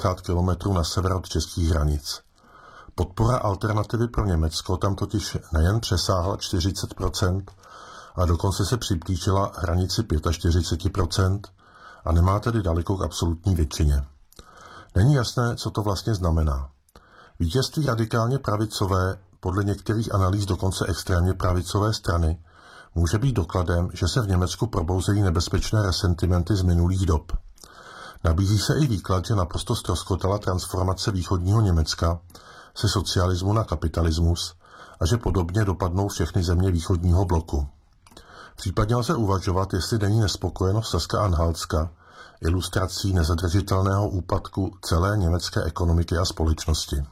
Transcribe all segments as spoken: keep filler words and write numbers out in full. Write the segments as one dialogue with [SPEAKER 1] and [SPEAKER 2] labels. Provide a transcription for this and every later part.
[SPEAKER 1] padesát kilometrů na sever od českých hranic. Podpora Alternativy pro Německo tam totiž nejen přesáhla čtyřicet procent, a dokonce se přiblížila hranici čtyřicet pět procent a nemá tedy daleko k absolutní většině. Není jasné, co to vlastně znamená. Vítězství radikálně pravicové, podle některých analýz dokonce extrémně pravicové strany, může být dokladem, že se v Německu probouzejí nebezpečné resentimenty z minulých dob. Nabízí se i výklad, že naprosto ztroskotala transformace východního Německa se socialismu na kapitalismus a že podobně dopadnou všechny země východního bloku. Případně lze uvažovat, jestli není nespokojenost Saska-Anhaltska ilustrací nezadržitelného úpadku celé německé ekonomiky a společnosti.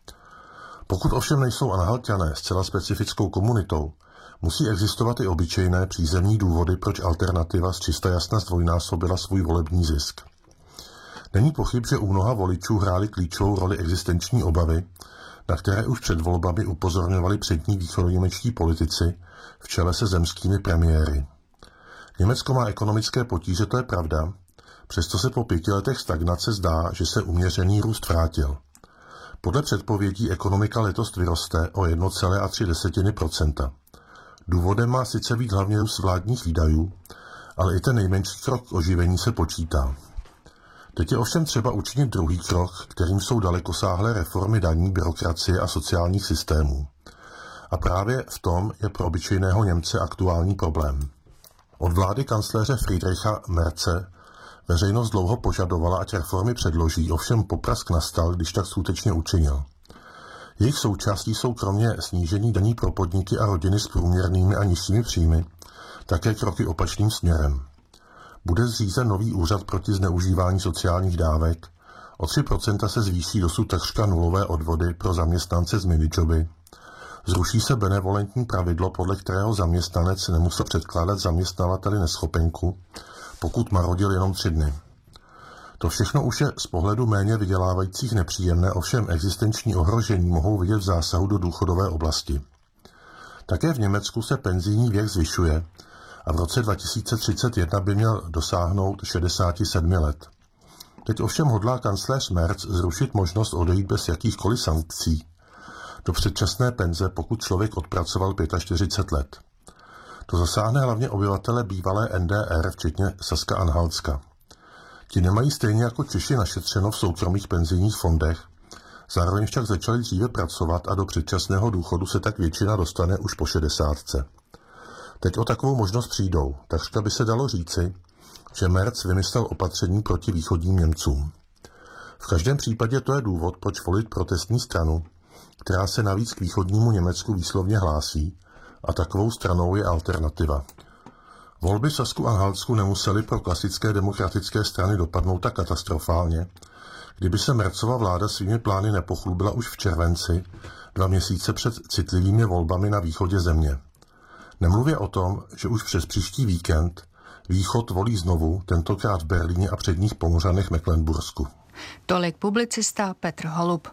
[SPEAKER 1] Pokud ovšem nejsou Anhalťané zcela specifickou komunitou, musí existovat i obyčejné přízemní důvody, proč Alternativa z čista jasna zdvojnásobila svůj volební zisk. Není pochyb, že u mnoha voličů hrály klíčovou roli existenční obavy, na které už před volbami upozorňovali přední východoněmečtí politici v čele se zemskými premiéry. Německo má ekonomické potíže, to je pravda, přesto se po pěti letech stagnace zdá, že se uměřený růst vrátil. Podle předpovědí ekonomika letos vyroste o jedna celá tři procenta. Důvodem má sice být hlavně růst vládních výdajů, ale i ten nejmenší krok k oživení se počítá. Teď je ovšem třeba učinit druhý krok, kterým jsou dalekosáhlé reformy daní, byrokracie a sociálních systémů. A právě v tom je pro obyčejného Němce aktuální problém. Od vlády kancléře Friedricha Merze veřejnost dlouho požadovala, ať reformy předloží, ovšem poprask nastal, když tak skutečně učinil. Jejich součástí jsou kromě snížení daní pro podniky a rodiny s průměrnými a nižšími příjmy také kroky opačným směrem. Bude zřízen nový úřad proti zneužívání sociálních dávek, o tři procenta se zvýší dosud takřka nulové odvody pro zaměstnance z minijoby, zruší se benevolentní pravidlo, podle kterého zaměstnanec nemusel předkládat zaměstnavateli neschopenku, pokud marodil jenom tři dny. To všechno už je z pohledu méně vydělávajících nepříjemné, ovšem existenční ohrožení mohou vidět v zásahu do důchodové oblasti. Také v Německu se penzijní věk zvyšuje a v roce dva tisíce třicet jedna by měl dosáhnout šedesát sedm let. Teď ovšem hodlá kancléř Merz zrušit možnost odejít bez jakýchkoliv sankcí do předčasné penze, pokud člověk odpracoval čtyřicet pět let. To zasáhne hlavně obyvatele bývalé N D R, včetně Saska-Anhaltska. Ti nemají stejně jako Češi našetřeno v soukromých penzijních fondech, zároveň však začali dříve pracovat a do předčasného důchodu se tak většina dostane už po šedesátce. Teď o takovou možnost přijdou, takřka by se dalo říci, že Merz vymyslel opatření proti východním Němcům. V každém případě to je důvod, proč volit protestní stranu, která se navíc k východnímu Německu výslovně hlásí, a takovou stranou je Alternativa. Volby v Sasku-Anhaltsku nemusely pro klasické demokratické strany dopadnout tak katastrofálně, kdyby se Merzova vláda svými plány nepochlubila už v červenci, dva měsíce před citlivými volbami na východě země. Nemluvě o tom, že už přes příští víkend východ volí znovu, tentokrát v Berlíně a předních Pomořanech Mecklenbursku.
[SPEAKER 2] Tolik publicista Petr Holub.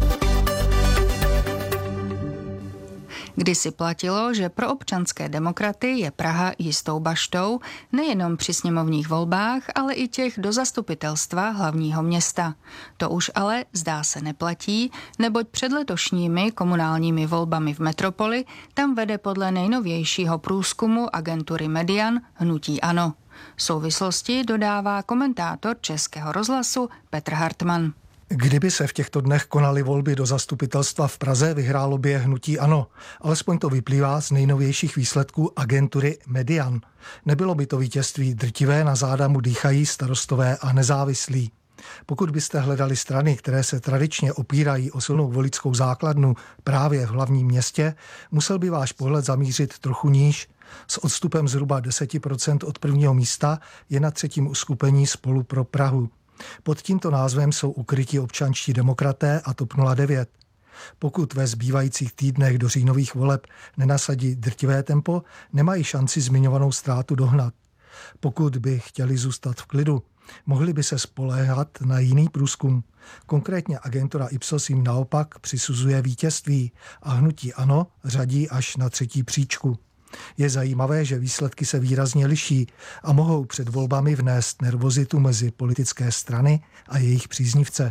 [SPEAKER 2] Kdysi platilo, že pro občanské demokraty je Praha jistou baštou, nejenom při sněmovních volbách, ale i těch do zastupitelstva hlavního města. To už ale zdá se neplatí, neboť před letošními komunálními volbami v metropoli tam vede podle nejnovějšího průzkumu agentury Median hnutí ANO. Souvislosti dodává komentátor Českého rozhlasu Petr Hartmann.
[SPEAKER 3] Kdyby se v těchto dnech konaly volby do zastupitelstva v Praze, vyhrálo by je hnutí ANO. Alespoň to vyplývá z nejnovějších výsledků agentury Median. Nebylo by to vítězství drtivé, na záda mu dýchají starostové a nezávislí. Pokud byste hledali strany, které se tradičně opírají o silnou voličskou základnu právě v hlavním městě, musel by váš pohled zamířit trochu níž. S odstupem zhruba deset procent od prvního místa je na třetím uskupení Spolu pro Prahu. Pod tímto názvem jsou ukryti občanští demokraté a TOP nula devět. Pokud ve zbývajících týdnech do říjnových voleb nenasadí drtivé tempo, nemají šanci zmiňovanou ztrátu dohnat. Pokud by chtěli zůstat v klidu, mohli by se spoléhat na jiný průzkum. Konkrétně agentura Ipsos jim naopak přisuzuje vítězství a hnutí ANO řadí až na třetí příčku. Je zajímavé, že výsledky se výrazně liší a mohou před volbami vnést nervozitu mezi politické strany a jejich příznivce.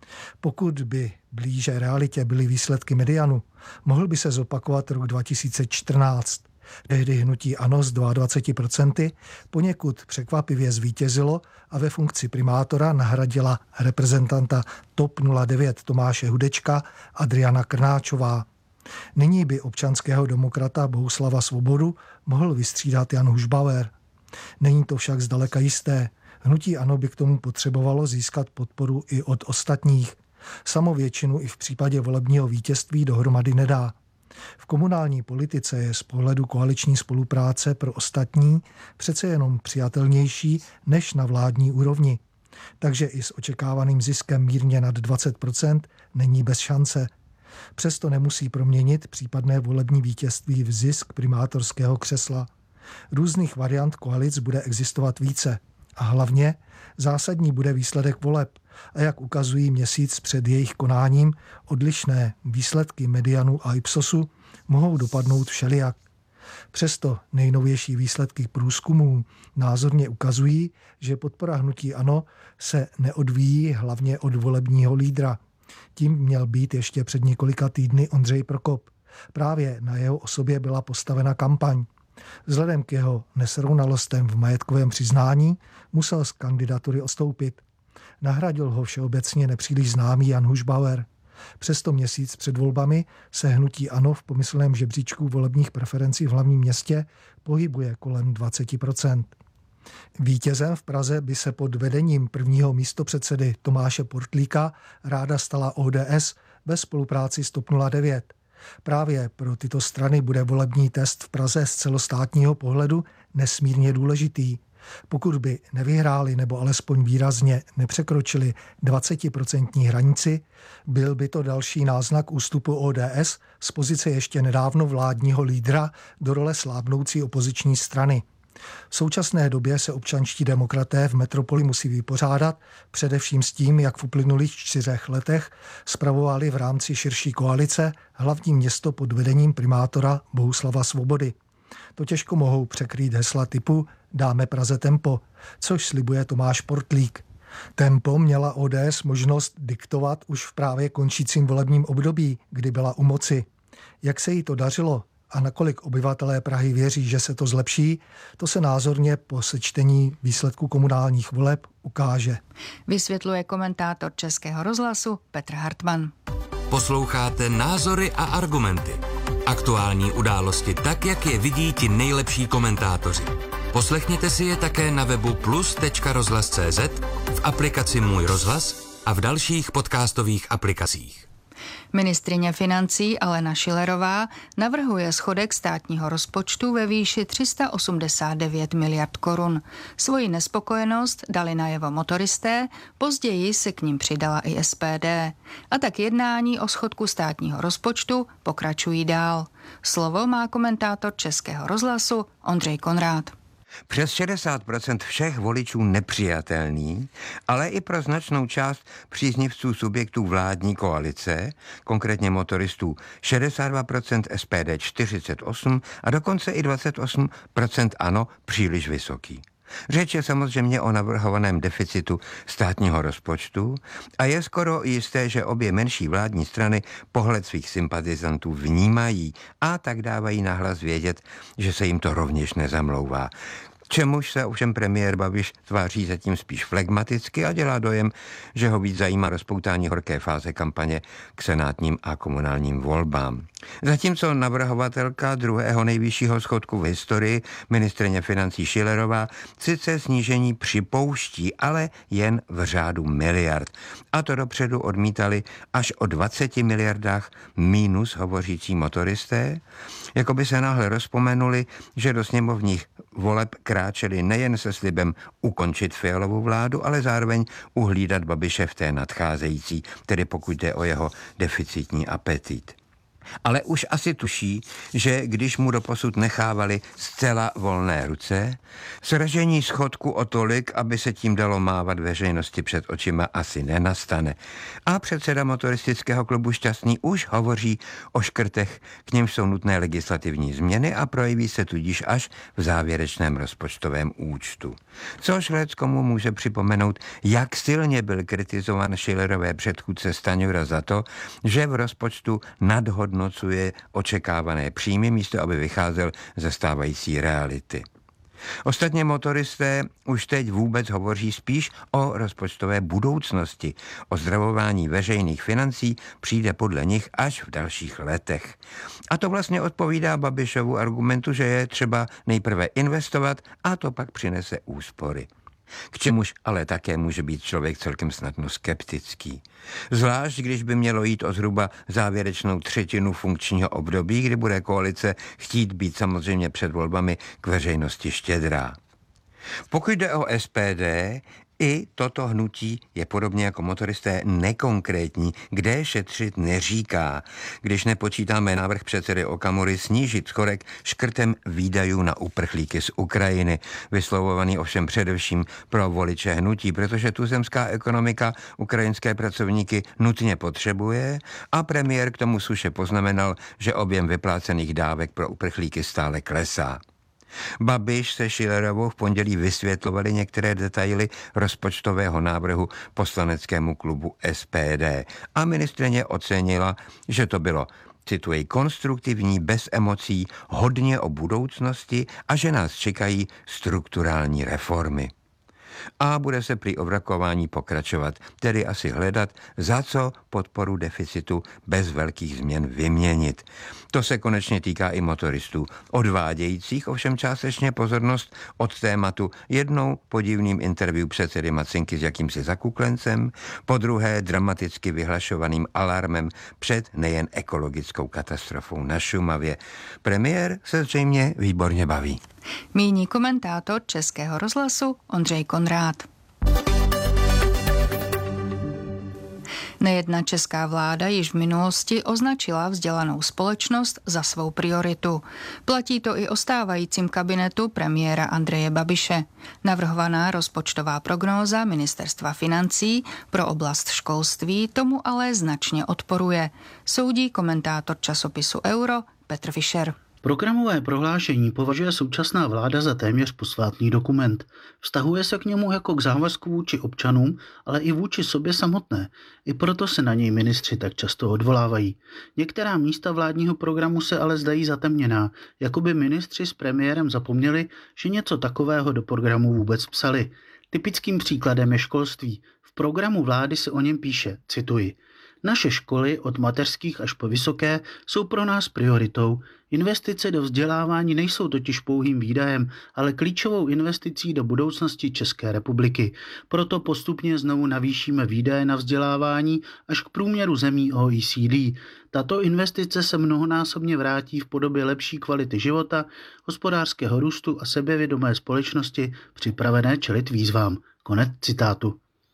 [SPEAKER 3] Pokud by blíže realitě byly výsledky Medianu, mohl by se zopakovat rok dva tisíce čtrnáct. Tehdy hnutí ANO s dvaceti dvěma procenty poněkud překvapivě zvítězilo a ve funkci primátora nahradila reprezentanta T O P nula devět Tomáše Hudečka Adriana Krnáčová. Nyní by občanského demokrata Bohuslava Svobodu mohl vystřídat Jan Hušbauer. Není to však zdaleka jisté. Hnutí ANO by k tomu potřebovalo získat podporu i od ostatních. Samo většinu i v případě volebního vítězství dohromady nedá. V komunální politice je z pohledu koaliční spolupráce pro ostatní přece jenom přijatelnější než na vládní úrovni. Takže i s očekávaným ziskem mírně nad dvacet procent není bez šance. Přesto nemusí proměnit případné volební vítězství v zisk primátorského křesla. Různých variant koalic bude existovat více. A hlavně zásadní bude výsledek voleb. A jak ukazují měsíc před jejich konáním, odlišné výsledky Medianu a Ipsosu mohou dopadnout všelijak. Přesto nejnovější výsledky průzkumů názorně ukazují, že podpora hnutí ANO se neodvíjí hlavně od volebního lídra. Tím měl být ještě před několika týdny Ondřej Prokop. Právě na jeho osobě byla postavena kampaň. Vzhledem k jeho nesrovnalostem v majetkovém přiznání musel z kandidatury odstoupit. Nahradil ho všeobecně nepříliš známý Jan Hušbauer. Přesto měsíc před volbami se hnutí ANO v pomyslném žebříčku volebních preferencí v hlavním městě pohybuje kolem dvacet procent. Vítězem v Praze by se pod vedením prvního místopředsedy Tomáše Portlíka ráda stala O D S ve spolupráci s T O P nula devět. Právě pro tyto strany bude volební test v Praze z celostátního pohledu nesmírně důležitý. Pokud by nevyhráli nebo alespoň výrazně nepřekročili dvacetiprocentní hranici, byl by to další náznak ústupu O D S z pozice ještě nedávno vládního lídra do role slábnoucí opoziční strany. V současné době se občanští demokraté v metropoli musí vypořádat především s tím, jak v uplynulých čtyřech letech spravovali v rámci širší koalice hlavní město pod vedením primátora Bohuslava Svobody. To těžko mohou překrýt hesla typu dáme Praze tempo, což slibuje Tomáš Portlík. Tempo měla O D S možnost diktovat už v právě končícím volebním období, kdy byla u moci. Jak se jí to dařilo a nakolik obyvatelé Prahy věří, že se to zlepší, to se názorně po sečtení výsledku komunálních voleb ukáže.
[SPEAKER 2] Vysvětluje komentátor Českého rozhlasu Petr Hartmann.
[SPEAKER 4] Posloucháte Názory a argumenty. Aktuální události tak, jak je vidí ti nejlepší komentátoři. Poslechněte si je také na webu plus tečka rozhlas tečka cé zet, v aplikaci Můj rozhlas a v dalších podcastových aplikacích.
[SPEAKER 2] Ministryně financí Alena Schillerová navrhuje schodek státního rozpočtu ve výši tři sta osmdesát devět miliard korun. Svoji nespokojenost dali najevo motoristé, později se k ním přidala i S P D. A tak jednání o schodku státního rozpočtu pokračují dál. Slovo má komentátor Českého rozhlasu Ondřej Konrád.
[SPEAKER 5] Přes šedesát procent všech voličů nepřijatelný, ale i pro značnou část příznivců subjektů vládní koalice, konkrétně motoristů šedesát dva procent, S P D čtyřicet osm procent a dokonce i dvacet osm procent ANO příliš vysoký. Řeč je samozřejmě o navrhovaném deficitu státního rozpočtu a je skoro jisté, že obě menší vládní strany pohled svých sympatizantů vnímají a tak dávají nahlas vědět, že se jim to rovněž nezamlouvá. Čemuž se ovšem premiér Babiš tváří zatím spíš flegmaticky a dělá dojem, že ho víc zajímá rozpoutání horké fáze kampaně k senátním a komunálním volbám. Zatímco navrhovatelka druhého nejvyššího schodku v historii, ministryně financí Schillerová, sice snížení připouští, ale jen v řádu miliard. A to dopředu odmítali až o dvaceti miliardách mínus hovořící motoristé, jako by se náhle rozpomenuli, že do sněmovních voleb kráčeli nejen se slibem ukončit Fialovu vládu, ale zároveň uhlídat Babiše v té nadcházející, tedy pokud jde o jeho deficitní apetit. Ale už asi tuší, že když mu doposud nechávali zcela volné ruce, sražení schodku o tolik, aby se tím dalo mávat veřejnosti před očima, asi nenastane. A předseda motoristického klubu Šťastný už hovoří o škrtech, k němž jsou nutné legislativní změny a projeví se tudíž až v závěrečném rozpočtovém účtu. Což leckomu může připomenout, jak silně byl kritizován Schillerové předchůdce Stanjura za to, že v rozpočtu nadhodnocuje očekávané příjmy, místo aby vycházel ze stávající reality. Ostatně motoristé už teď vůbec hovoří spíš o rozpočtové budoucnosti. Ozdravování veřejných financí přijde podle nich až v dalších letech. A to vlastně odpovídá Babišovu argumentu, že je třeba nejprve investovat a to pak přinese úspory. K čemuž ale také může být člověk celkem snadno skeptický. Zvlášť, když by mělo jít o zhruba závěrečnou třetinu funkčního období, kdy bude koalice chtít být samozřejmě před volbami k veřejnosti štědrá. Pokud jde o S P D, i toto hnutí je podobně jako motoristé nekonkrétní, kde šetřit neříká, když nepočítáme návrh předsedy Okamury snížit schodek škrtem výdajů na uprchlíky z Ukrajiny, vyslovovaný ovšem především pro voliče hnutí, protože tuzemská ekonomika ukrajinské pracovníky nutně potřebuje a premiér k tomu suše poznamenal, že objem vyplácených dávek pro uprchlíky stále klesá. Babiš se Schillerovou v pondělí vysvětlovali některé detaily rozpočtového návrhu poslaneckému klubu S P D a ministryně ocenila, že to bylo, cituji, konstruktivní, bez emocí, hodně o budoucnosti a že nás čekají strukturální reformy. A bude se při ovrakování pokračovat, tedy asi hledat, za co podporu deficitu bez velkých změn vyměnit. To se konečně týká i motoristů, odvádějících ovšem částečně pozornost od tématu jednou podivným interview předsedy Macinky s jakýmsi zakuklencem, po druhé dramaticky vyhlašovaným alarmem před nejen ekologickou katastrofou na Šumavě. Premiér se zřejmě výborně baví.
[SPEAKER 2] Míní komentátor Českého rozhlasu Ondřej Konrád. Nejedna česká vláda již v minulosti označila vzdělanou společnost za svou prioritu. Platí to i o stávajícím kabinetu premiéra Andreje Babiše. Navrhovaná rozpočtová prognóza Ministerstva financí pro oblast školství tomu ale značně odporuje, soudí komentátor časopisu Euro Petr Fischer.
[SPEAKER 6] Programové prohlášení považuje současná vláda za téměř posvátný dokument. Vztahuje se k němu jako k závazku vůči občanům, ale i vůči sobě samotné. I proto se na něj ministři tak často odvolávají. Některá místa vládního programu se ale zdají zatemněná, jako by ministři s premiérem zapomněli, že něco takového do programu vůbec psali. Typickým příkladem je školství. V programu vlády se o něm píše, cituji: naše školy od mateřských až po vysoké jsou pro nás prioritou. Investice do vzdělávání nejsou totiž pouhým výdajem, ale klíčovou investicí do budoucnosti České republiky. Proto postupně znovu navýšíme výdaje na vzdělávání až k průměru zemí O E C D. Tato investice se mnohonásobně vrátí v podobě lepší kvality života, hospodářského růstu a sebevědomé společnosti připravené čelit výzvám. Konec citátu.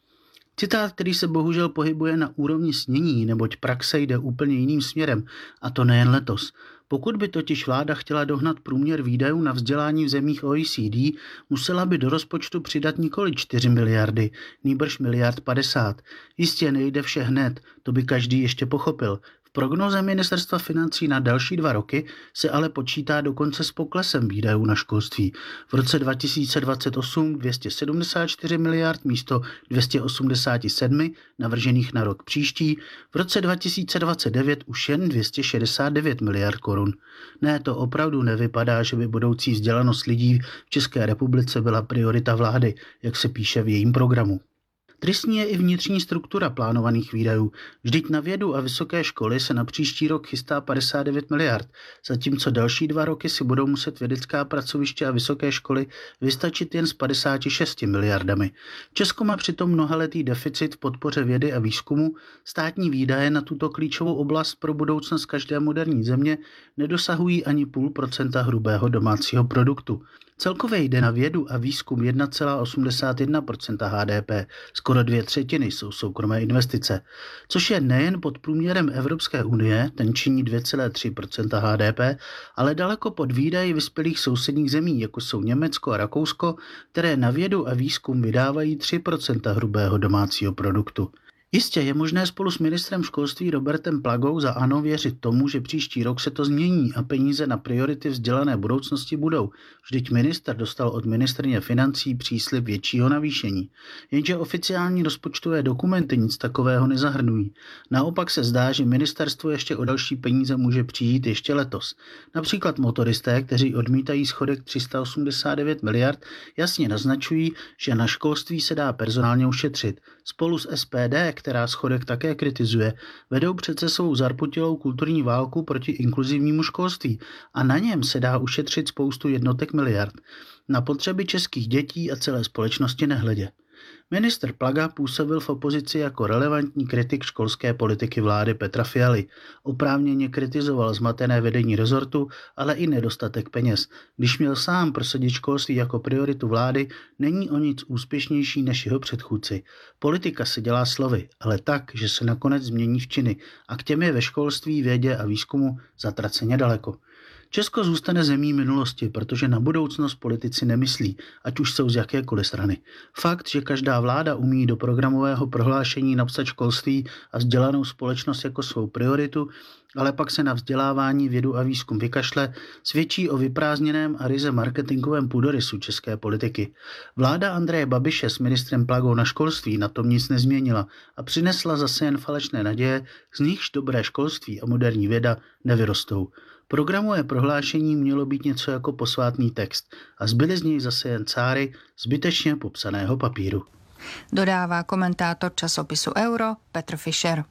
[SPEAKER 6] Citát, který se bohužel pohybuje na úrovni snění, neboť praxe jde úplně jiným směrem, a to nejen letos. Pokud by totiž vláda chtěla dohnat průměr výdajů na vzdělání v zemích O E C D, musela by do rozpočtu přidat nikoli čtyři miliardy, nýbrž miliard padesát. Jistě nejde vše hned, to by každý ještě pochopil. V prognoze Ministerstva financí na další dva roky se ale počítá dokonce s poklesem výdajů na školství. V roce dva tisíce dvacet osm dvě stě sedmdesát čtyři miliard místo dvě stě osmdesát sedm navržených na rok příští, v roce dva tisíce dvacet devět už jen dvě stě šedesát devět miliard korun. Ne, to opravdu nevypadá, že by budoucí vzdělanost lidí v České republice byla priorita vlády, jak se píše v jejím programu. Tristní je i vnitřní struktura plánovaných výdajů. Vždyť na vědu a vysoké školy se na příští rok chystá padesát devět miliard, zatímco další dva roky si budou muset vědecká pracoviště a vysoké školy vystačit jen s padesáti šesti miliardami. Česko má přitom mnohaletý deficit v podpoře vědy a výzkumu, státní výdaje na tuto klíčovou oblast pro budoucnost každé moderní země nedosahují ani půl procenta hrubého domácího produktu. Celkově jde na vědu a výzkum jedna celá osmdesát jedna procenta H D P, skoro dvě třetiny jsou soukromé investice, což je nejen pod průměrem Evropské unie, ten činí dvě celá tři procenta H D P, ale daleko pod výdaji vyspělých sousedních zemí, jako jsou Německo a Rakousko, které na vědu a výzkum vydávají tři procenta hrubého domácího produktu. Jistě je možné spolu s ministrem školství Robertem Plagou za ANO věřit tomu, že příští rok se to změní a peníze na priority vzdělané budoucnosti budou. Vždyť minister dostal od ministryně financí příslib většího navýšení. Jenže oficiální rozpočtové dokumenty nic takového nezahrnují. Naopak se zdá, že ministerstvo ještě o další peníze může přijít ještě letos. Například motoristé, kteří odmítají schodek tři sta osmdesát devět miliard, jasně naznačují, že na školství se dá personálně ušetřit. Spolu s S P D, která schodek také kritizuje, vedou přece svou zarputilou kulturní válku proti inkluzivnímu školství a na něm se dá ušetřit spoustu jednotek miliard. Na potřeby českých dětí a celé společnosti nehledě. Ministr Plaga působil v opozici jako relevantní kritik školské politiky vlády Petra Fialy. Oprávněně kritizoval zmatené vedení rezortu, ale i nedostatek peněz. Když měl sám prosadit školství jako prioritu vlády, není o nic úspěšnější než jeho předchůdci. Politika se dělá slovy, ale tak, že se nakonec změní v činy a k těm je ve školství, vědě a výzkumu zatraceně daleko. Česko zůstane zemí minulosti, protože na budoucnost politici nemyslí, ať už jsou z jakékoliv strany. Fakt, že každá vláda umí do programového prohlášení napsat školství a vzdělanou společnost jako svou prioritu, ale pak se na vzdělávání, vědu a výzkum vykašle, svědčí o vyprázdněném a ryze marketingovém půdorysu české politiky. Vláda Andreje Babiše s ministrem Plagou na školství na tom nic nezměnila a přinesla zase jen falešné naděje, z nichž dobré školství a moderní věda nevyrostou. Programové prohlášení mělo být něco jako posvátný text a zbyly z něj zase jen cáry zbytečně popsaného papíru.
[SPEAKER 2] Dodává komentátor časopisu Euro Petr Fischer.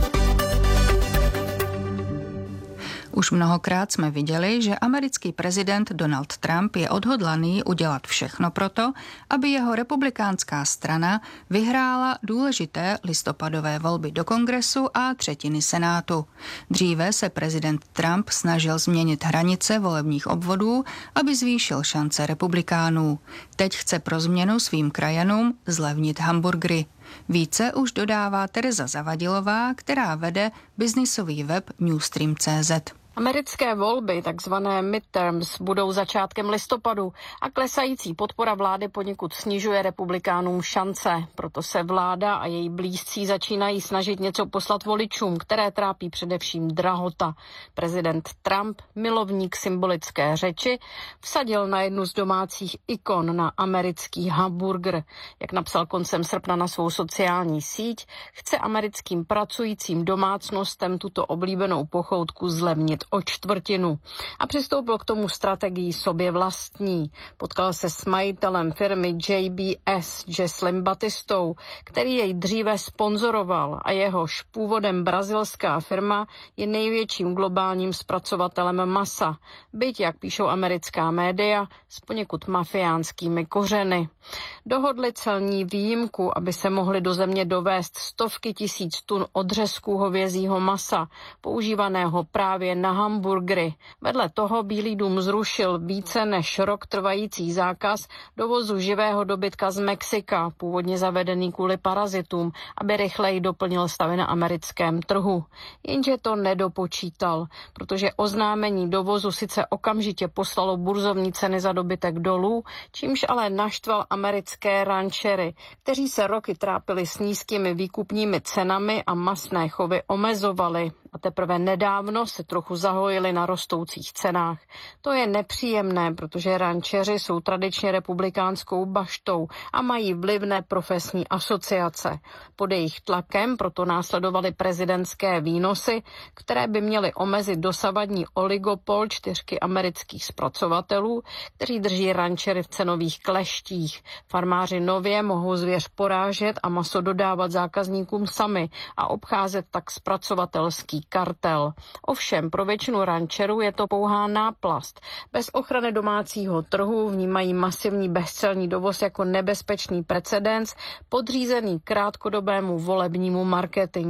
[SPEAKER 2] Už mnohokrát jsme viděli, že americký prezident Donald Trump je odhodlaný udělat všechno proto, aby jeho republikánská strana vyhrála důležité listopadové volby do Kongresu a třetiny Senátu. Dříve se prezident Trump snažil změnit hranice volebních obvodů, aby zvýšil šance republikánů. Teď chce pro změnu svým krajanům zlevnit hamburgery. Více už dodává Tereza Zavadilová, která vede biznisový web Newstream tečka cé zet.
[SPEAKER 7] Americké volby, takzvané midterms, budou začátkem listopadu a klesající podpora vlády poněkud snižuje republikánům šance. Proto se vláda a její blízcí začínají snažit něco poslat voličům, které trápí především drahota. Prezident Trump, milovník symbolické řeči, vsadil na jednu z domácích ikon, na americký hamburger. Jak napsal koncem srpna na svou sociální síť, chce americkým pracujícím domácnostem tuto oblíbenou pochoutku zlevnit o čtvrtinu a přistoupil k tomu strategii sobě vlastní. Potkal se s majitelem firmy J B S, Jesslem Batistou, který jej dříve sponzoroval a jehož původem brazilská firma je největším globálním zpracovatelem masa, byť, jak píšou americká média, s poněkud mafiánskými kořeny. Dohodli celní výjimku, aby se mohly do země dovést stovky tisíc tun odřezků hovězího masa, používaného právě na hamburgery. Vedle toho Bílý dům zrušil více než rok trvající zákaz dovozu živého dobytka z Mexika, původně zavedený kvůli parazitům, aby rychleji doplnil stavy na americkém trhu. Jenže to nedopočítal, protože oznámení dovozu sice okamžitě poslalo burzovní ceny za dobytek dolů, čímž ale naštval americké rančery, kteří se roky trápili s nízkými výkupními cenami a masné chovy omezovali. A teprve nedávno se trochu zahojili na rostoucích cenách. To je nepříjemné, protože rančeři jsou tradičně republikánskou baštou a mají vlivné profesní asociace. Pod jejich tlakem proto následovaly prezidentské výnosy, které by měly omezit dosavadní oligopol čtyřky amerických zpracovatelů, kteří drží rančery v cenových kleštích. Farmáři nově mohou zvěř porážet a maso dodávat zákazníkům sami a obcházet tak zpracovatelský kartel. Ovšem pro většinu rančerů je to pouhá náplast. Bez ochrany domácího trhu vnímají masivní bezcelní dovoz jako nebezpečný precedens podřízený krátkodobému volebnímu marketingu.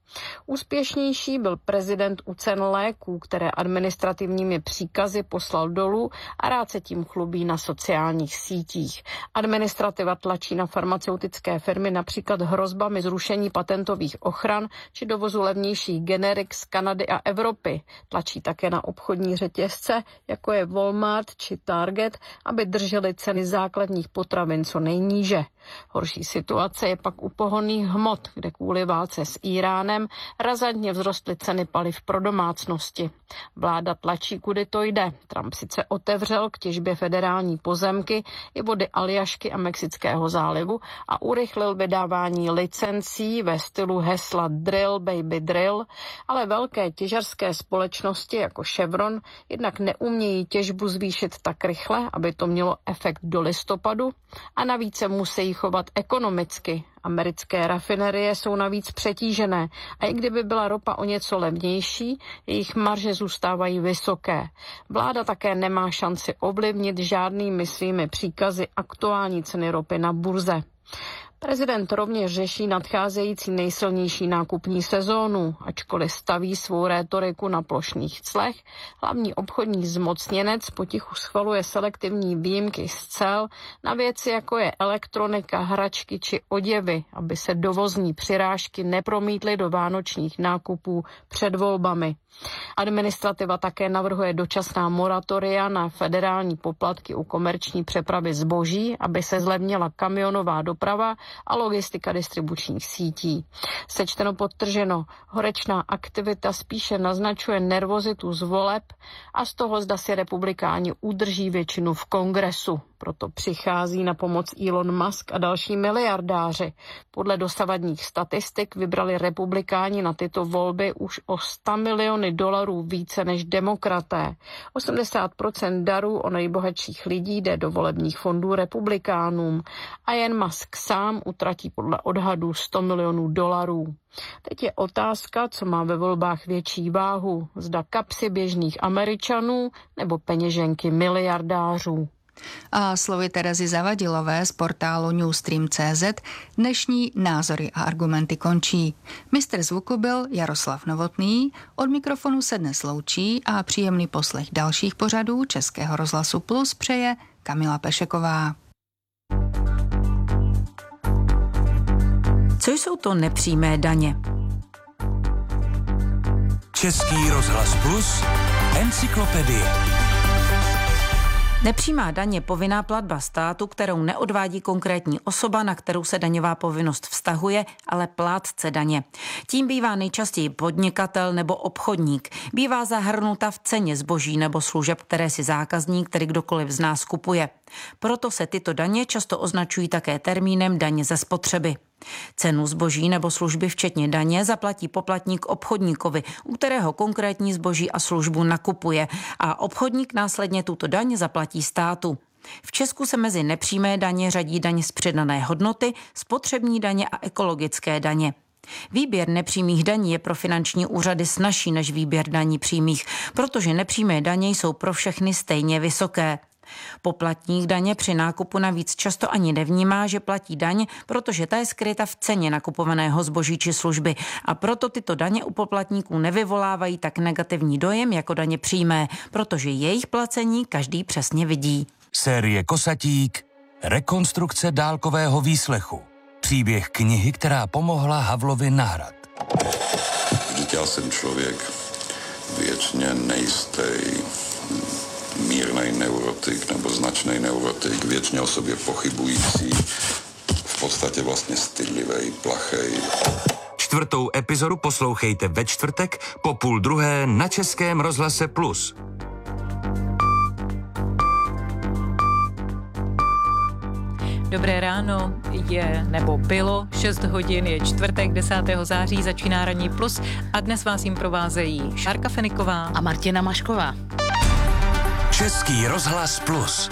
[SPEAKER 7] Úspěšnější byl prezident u cen léků, které administrativními příkazy poslal dolů a rád se tím chlubí na sociálních sítích. Administrativa tlačí na farmaceutické firmy například hrozbami zrušení patentových ochran či dovozu levnějších generik z Kanady a Evropy. Tlačí také na obchodní řetězce, jako je Walmart či Target, aby drželi ceny základních potravin co nejníže. Horší situace je pak u pohonných hmot, kde kvůli válce s Íránem razantně vzrostly ceny paliv pro domácnosti. Vláda tlačí, kudy to jde. Trump sice otevřel k těžbě federální pozemky i vody Aljašky a Mexického zálivu a urychlil vydávání licencí ve stylu hesla Drill Baby Drill, ale velké těžařské společnosti jako Chevron jednak neumějí těžbu zvýšit tak rychle, aby to mělo efekt do listopadu, a navíc se musí chovat ekonomicky. Americké rafinerie jsou navíc přetížené a i kdyby byla ropa o něco levnější, jejich marže zůstávají vysoké. Vláda také nemá šanci ovlivnit žádnými svými příkazy aktuální ceny ropy na burze. Prezident rovněž řeší nadcházející nejsilnější nákupní sezónu, ačkoliv staví svou rétoriku na plošných clech. Hlavní obchodní zmocněnec potichu schvaluje selektivní výjimky z cel na věci, jako je elektronika, hračky či oděvy, aby se dovozní přirážky nepromítly do vánočních nákupů před volbami. Administrativa také navrhuje dočasná moratoria na federální poplatky u komerční přepravy zboží, aby se zlevnila kamionová doprava a logistika distribučních sítí. Sečteno podtrženo, horečná aktivita spíše naznačuje nervozitu z voleb a z toho, zda si republikáni udrží většinu v kongresu. Proto přichází na pomoc Elon Musk a další miliardáři. Podle dosavadních statistik vybrali republikáni na tyto volby už o sto miliony dolarů více než demokraté. osmdesát procent darů o nejbohatších lidí jde do volebních fondů republikánům a jen Musk sám utratí podle odhadů sto milionů dolarů. Teď je otázka, co má ve volbách větší váhu, zda kapsy běžných Američanů nebo peněženky miliardářů.
[SPEAKER 2] A slovy Terezy Zavadilové z portálu Newstream tečka cé zet dnešní názory a argumenty končí. Mistr zvuku byl Jaroslav Novotný, od mikrofonu se dnes loučí a příjemný poslech dalších pořadů Českého rozhlasu Plus přeje Kamila Pešeková.
[SPEAKER 8] Co jsou to nepřímé daně?
[SPEAKER 9] Český rozhlas Plus, encyklopedie.
[SPEAKER 8] Nepřímá daň je povinná platba státu, kterou neodvádí konkrétní osoba, na kterou se daňová povinnost vztahuje, ale plátce daně. Tím bývá nejčastěji podnikatel nebo obchodník. Bývá zahrnuta v ceně zboží nebo služeb, které si zákazník, tedy kdokoliv z nás kupuje. Proto se tyto daně často označují také termínem daně ze spotřeby. Cenu zboží nebo služby včetně daně zaplatí poplatník obchodníkovi, u kterého konkrétní zboží a službu nakupuje, a obchodník následně tuto daň zaplatí státu. V Česku se mezi nepřímé daně řadí daň z přidané hodnoty, spotřební daně a ekologické daně. Výběr nepřímých daní je pro finanční úřady snazší než výběr daní přímých, protože nepřímé daně jsou pro všechny stejně vysoké. Poplatník daně při nákupu navíc často ani nevnímá, že platí daň, protože ta je skryta v ceně nakupovaného zboží či služby, a proto tyto daně u poplatníků nevyvolávají tak negativní dojem jako daně přímé, protože jejich placení každý přesně vidí.
[SPEAKER 9] Série Kosatík, rekonstrukce dálkového výslechu. Příběh knihy, která pomohla Havlovi na hrad.
[SPEAKER 10] Vždyť já jsem člověk věčně nejistý, mírnej neurotik nebo značný neurotik, věčně o sobě pochybující, v podstatě vlastně stydlivej, plachej.
[SPEAKER 4] Čtvrtou epizodu poslouchejte ve čtvrtek po půl druhé na Českém rozhlase Plus.
[SPEAKER 11] Dobré ráno, je nebo bylo šest hodin, je čtvrtek desátého září, začíná Ranní Plus a dnes vás jim provázejí Šárka Feniková
[SPEAKER 12] a Martina Mašková.
[SPEAKER 9] Český rozhlas Plus.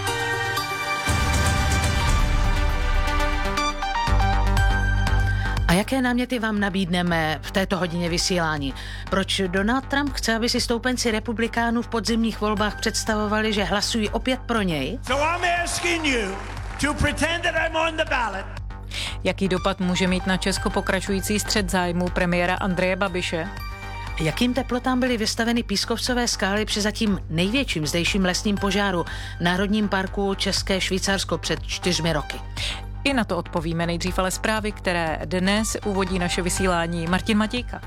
[SPEAKER 12] A jaké náměty vám nabídneme v této hodině vysílání? Proč Donald Trump chce, aby si stoupenci republikánů v podzimních volbách představovali, že hlasují opět pro něj?
[SPEAKER 13] So I'm asking you to pretend that I'm on the ballot.
[SPEAKER 11] Jaký dopad může mít na Česko pokračující střet zájmů premiéra Andreje Babiše?
[SPEAKER 12] Jakým teplotám byly vystaveny pískovcové skály při zatím největším zdejším lesním požáru v Národním parku České Švýcarsko před čtyřmi roky?
[SPEAKER 11] I na to odpovíme nejdřív, ale zprávy, které dnes uvodí naše vysílání Martin Matějka.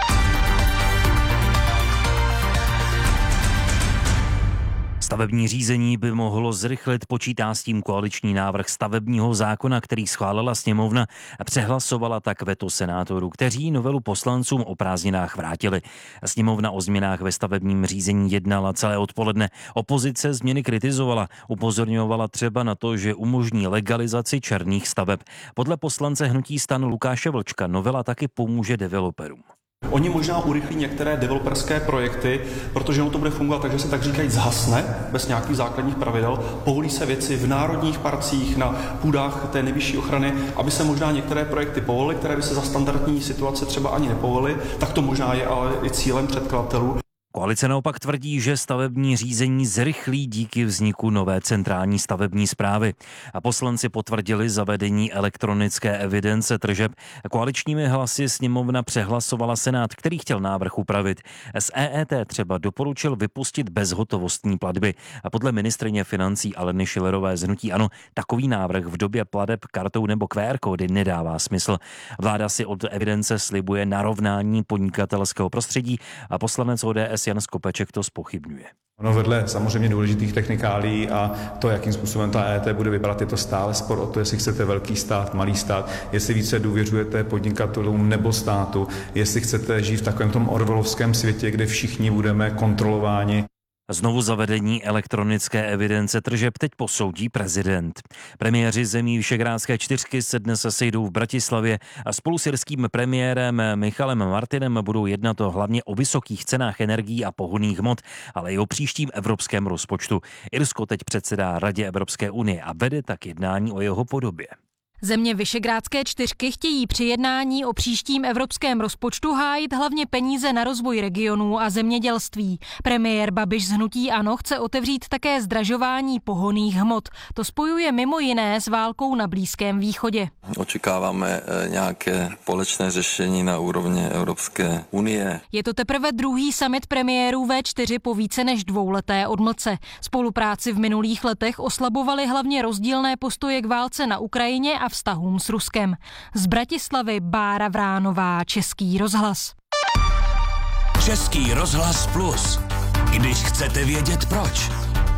[SPEAKER 13] Stavební řízení by mohlo zrychlit, počítá s tím koaliční návrh stavebního zákona, který schválila sněmovna a přehlasovala tak veto senátorů, kteří novelu poslancům o prázdninách vrátili. Sněmovna o změnách ve stavebním řízení jednala celé odpoledne. Opozice změny kritizovala, upozorňovala třeba na to, že umožní legalizaci černých staveb. Podle poslance hnutí STAN Lukáše Vlčka novela taky pomůže developerům.
[SPEAKER 14] Oni možná urychlí některé developerské projekty, protože ono to bude fungovat tak, že se tak říkají zhasne, bez nějakých základních pravidel, povolí se věci v národních parcích, na půdách té nejvyšší ochrany, aby se možná některé projekty povolily, které by se za standardní situace třeba ani nepovolily, tak to možná je ale i cílem předkladatelů.
[SPEAKER 13] Koalice naopak tvrdí, že stavební řízení zrychlí díky vzniku nové centrální stavební správy. A poslanci potvrdili zavedení elektronické evidence tržeb. Koaličními hlasy sněmovna přehlasovala Senát, který chtěl návrh upravit. Z E E T třeba doporučil vypustit bezhotovostní platby. A podle ministryně financí Aleny Schillerové z hnutí ANO takový návrh v době plateb kartou nebo Q R kódy nedává smysl. Vláda si od evidence slibuje narovnání podnikatelského prostředí a poslanec O D S Jan Skopeček to zpochybňuje.
[SPEAKER 15] Ono vedle samozřejmě důležitých technikálí a to, jakým způsobem ta E E T bude vypadat, je to stále spor o to, jestli chcete velký stát, malý stát, jestli více důvěřujete podnikatelům nebo státu, jestli chcete žít v takovém tom orwellovském světě, kde všichni budeme kontrolováni.
[SPEAKER 13] Znovu zavedení elektronické evidence tržeb teď posoudí prezident. Premiéři zemí Visegrádské čtyřky se dnes sejdou v Bratislavě a spolu s irským premiérem Michalem Martinem budou jednat o hlavně o vysokých cenách energií a pohonných hmot, ale i o příštím evropském rozpočtu. Irsko teď předsedá Radě Evropské unie a vede tak jednání o jeho podobě.
[SPEAKER 16] Země Visegrádské čtyřky chtějí při jednání o příštím evropském rozpočtu hájit hlavně peníze na rozvoj regionů a zemědělství. Premiér Babiš z hnutí ANO chce otevřít také zdražování pohonných hmot. To spojuje mimo jiné s válkou na Blízkém východě.
[SPEAKER 17] Očekáváme nějaké společné řešení na úrovni Evropské unie.
[SPEAKER 16] Je to teprve druhý summit premiérů V čtyři po více než dvouleté odmlce. Spolupráci v minulých letech oslabovaly hlavně rozdílné postoje k válce na Ukrajině a vztahům s Ruskem. Z Bratislavy Bára Vránová, Český rozhlas.
[SPEAKER 9] Český rozhlas plus. Když chcete vědět proč.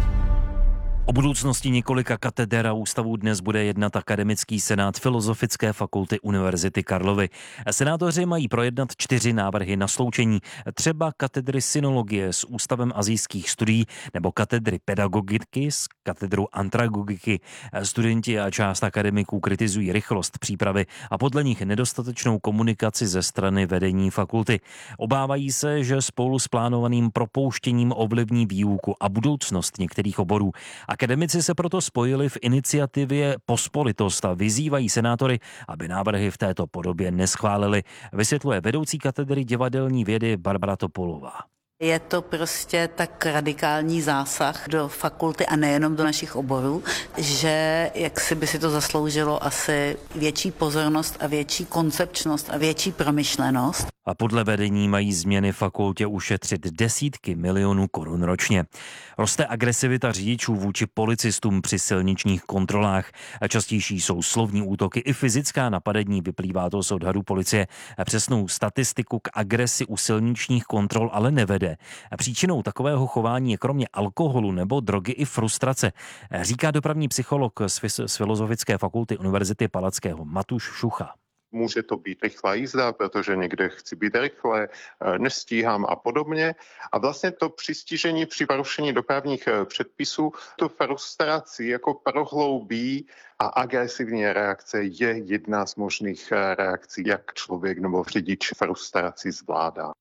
[SPEAKER 13] O budoucnosti několika kateder a ústavů dnes bude jednat akademický senát Filozofické fakulty Univerzity Karlovy. Senátoři mají projednat čtyři návrhy na sloučení, třeba katedry synologie s Ústavem asijských studií nebo katedry pedagogiky s katedrou andragogiky. Studenti a část akademiků kritizují rychlost přípravy a podle nich nedostatečnou komunikaci ze strany vedení fakulty. Obávají se, že spolu s plánovaným propouštěním ovlivní výuku a budoucnost některých oborů. Akademici se proto spojili v iniciativě Pospolitost a vyzývají senátory, aby návrhy v této podobě neschválili, vysvětluje vedoucí katedry divadelní vědy Barbara Topolová.
[SPEAKER 18] Je to prostě tak radikální zásah do fakulty a nejenom do našich oborů, že jak si by si to zasloužilo asi větší pozornost a větší koncepčnost a větší promyšlenost.
[SPEAKER 13] A podle vedení mají změny fakultě ušetřit desítky milionů korun ročně. Roste agresivita řidičů vůči policistům při silničních kontrolách. A častější jsou slovní útoky i fyzická napadení, vyplývá to z odhadu policie. A přesnou statistiku k agresi u silničních kontrol ale nevede. A příčinou takového chování je kromě alkoholu nebo drogy i frustrace, říká dopravní psycholog z Filozofické fakulty Univerzity Palackého Matuš Šucha.
[SPEAKER 19] Může to být rychlá jízda, protože někde chci být rychle, nestíhám a podobně. A vlastně to přistižení při porušení dopravních předpisů tu frustraci jako prohloubí a agresivní reakce je jedna z možných reakcí, jak člověk nebo řidič frustraci zvládá.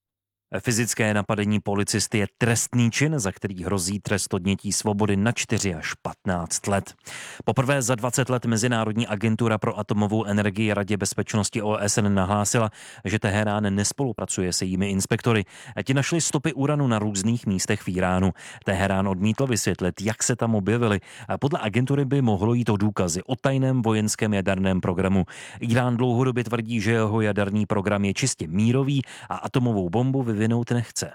[SPEAKER 13] Fyzické napadení policisty je trestný čin, za který hrozí trest odnětí svobody na čtyři až patnáct let. Poprvé za dvacet let Mezinárodní agentura pro atomovou energii Radě bezpečnosti O S N nahlásila, že Teherán nespolupracuje se jejími inspektory. Ti našli stopy uranu na různých místech v Iránu. Teherán odmítl vysvětlit, jak se tam objevily. Podle agentury by mohlo jít o důkazy o tajném vojenském jaderném programu. Irán dlouhodobě tvrdí, že jeho jaderný program je čistě mírový a atomovou bombu vyvinout nechce.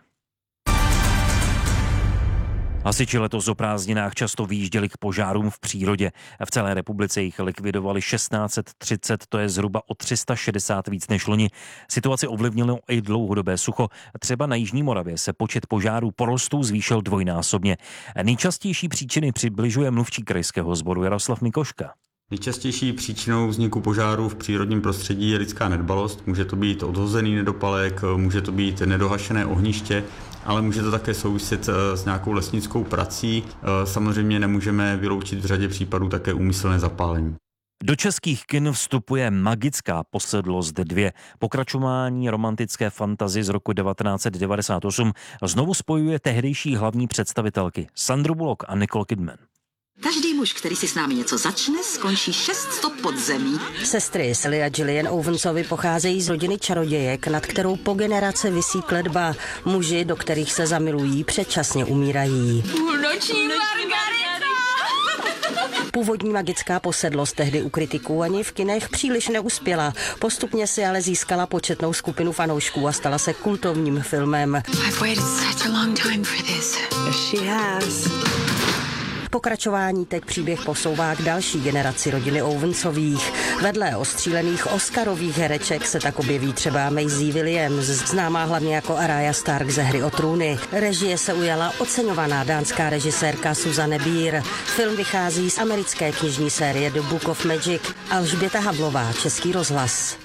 [SPEAKER 13] Hasiči letos o prázdninách často vyjížděli k požárům v přírodě. V celé republice jich likvidovali šestnáct set třicet, to je zhruba o tři sta šedesát víc než loni. Situaci ovlivnilo i dlouhodobé sucho. Třeba na Jižní Moravě se počet požárů porostů zvýšil dvojnásobně. Nejčastější příčiny přibližuje mluvčí krajského sboru Jaroslav Mikoška.
[SPEAKER 20] Nejčastější příčinou vzniku požáru v přírodním prostředí je lidská nedbalost. Může to být odhozený nedopalek, může to být nedohašené ohniště, ale může to také souviset s nějakou lesnickou prací. Samozřejmě nemůžeme vyloučit v řadě případů také úmyslné zapálení.
[SPEAKER 13] Do českých kin vstupuje Magická posedlost dva. Pokračování romantické fantazie z roku devatenáct set devadesát osm znovu spojuje tehdejší hlavní představitelky Sandru Bullock a Nicole Kidman.
[SPEAKER 21] Každý muž, který si s námi něco začne, skončí šest stop pod zemí.
[SPEAKER 22] Sestry Sally a Gillian Owensovi pocházejí z rodiny čarodějek, nad kterou po generace visí kletba. Muži, do kterých se zamilují, předčasně umírají.
[SPEAKER 21] Půlnoční margarita!
[SPEAKER 22] Původní Magická posedlost tehdy u kritiků ani v kinech příliš neuspěla. Postupně si ale získala početnou skupinu fanoušků a stala se kultovním filmem.
[SPEAKER 21] I've waited such a long time for this. She has.
[SPEAKER 22] Pokračování teď příběh posouvá k další generaci rodiny Owensových. Vedle ostřílených oscarových hereček se tak objeví třeba Maisie Williams, známá hlavně jako Arya Stark ze Hry o trůny. Režie se ujala oceňovaná dánská režisérka Susanne Bier. Film vychází z americké knižní série The Book of Magic. Alžběta Havlová, Český rozhlas.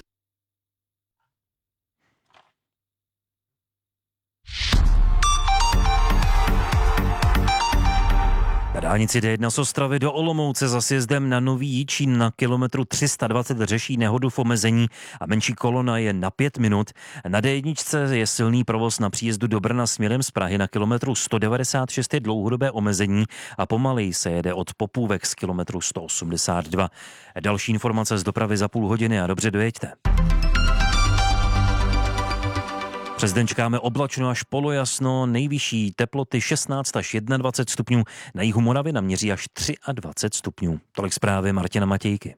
[SPEAKER 13] Na dálnici D jedna z Ostravy do Olomouce za sjezdem na Nový Jičín na kilometru tři sta dvacet řeší nehodu v omezení a menší kolona je na pět minut. Na D jedna je silný provoz na příjezdu do Brna směrem z Prahy na kilometru sto devadesát šest je dlouhodobé omezení a pomaleji se jede od Popůvek z kilometru sto osmdesát dva. Další informace z dopravy za půl hodiny a dobře dojeďte. Přes den čekáme oblačno až polojasno, nejvyšší teploty šestnáct až dvacet jedna stupňů, na jihu Moravy naměří až dvacet tři stupňů. Tolik zprávy Martina Matějky.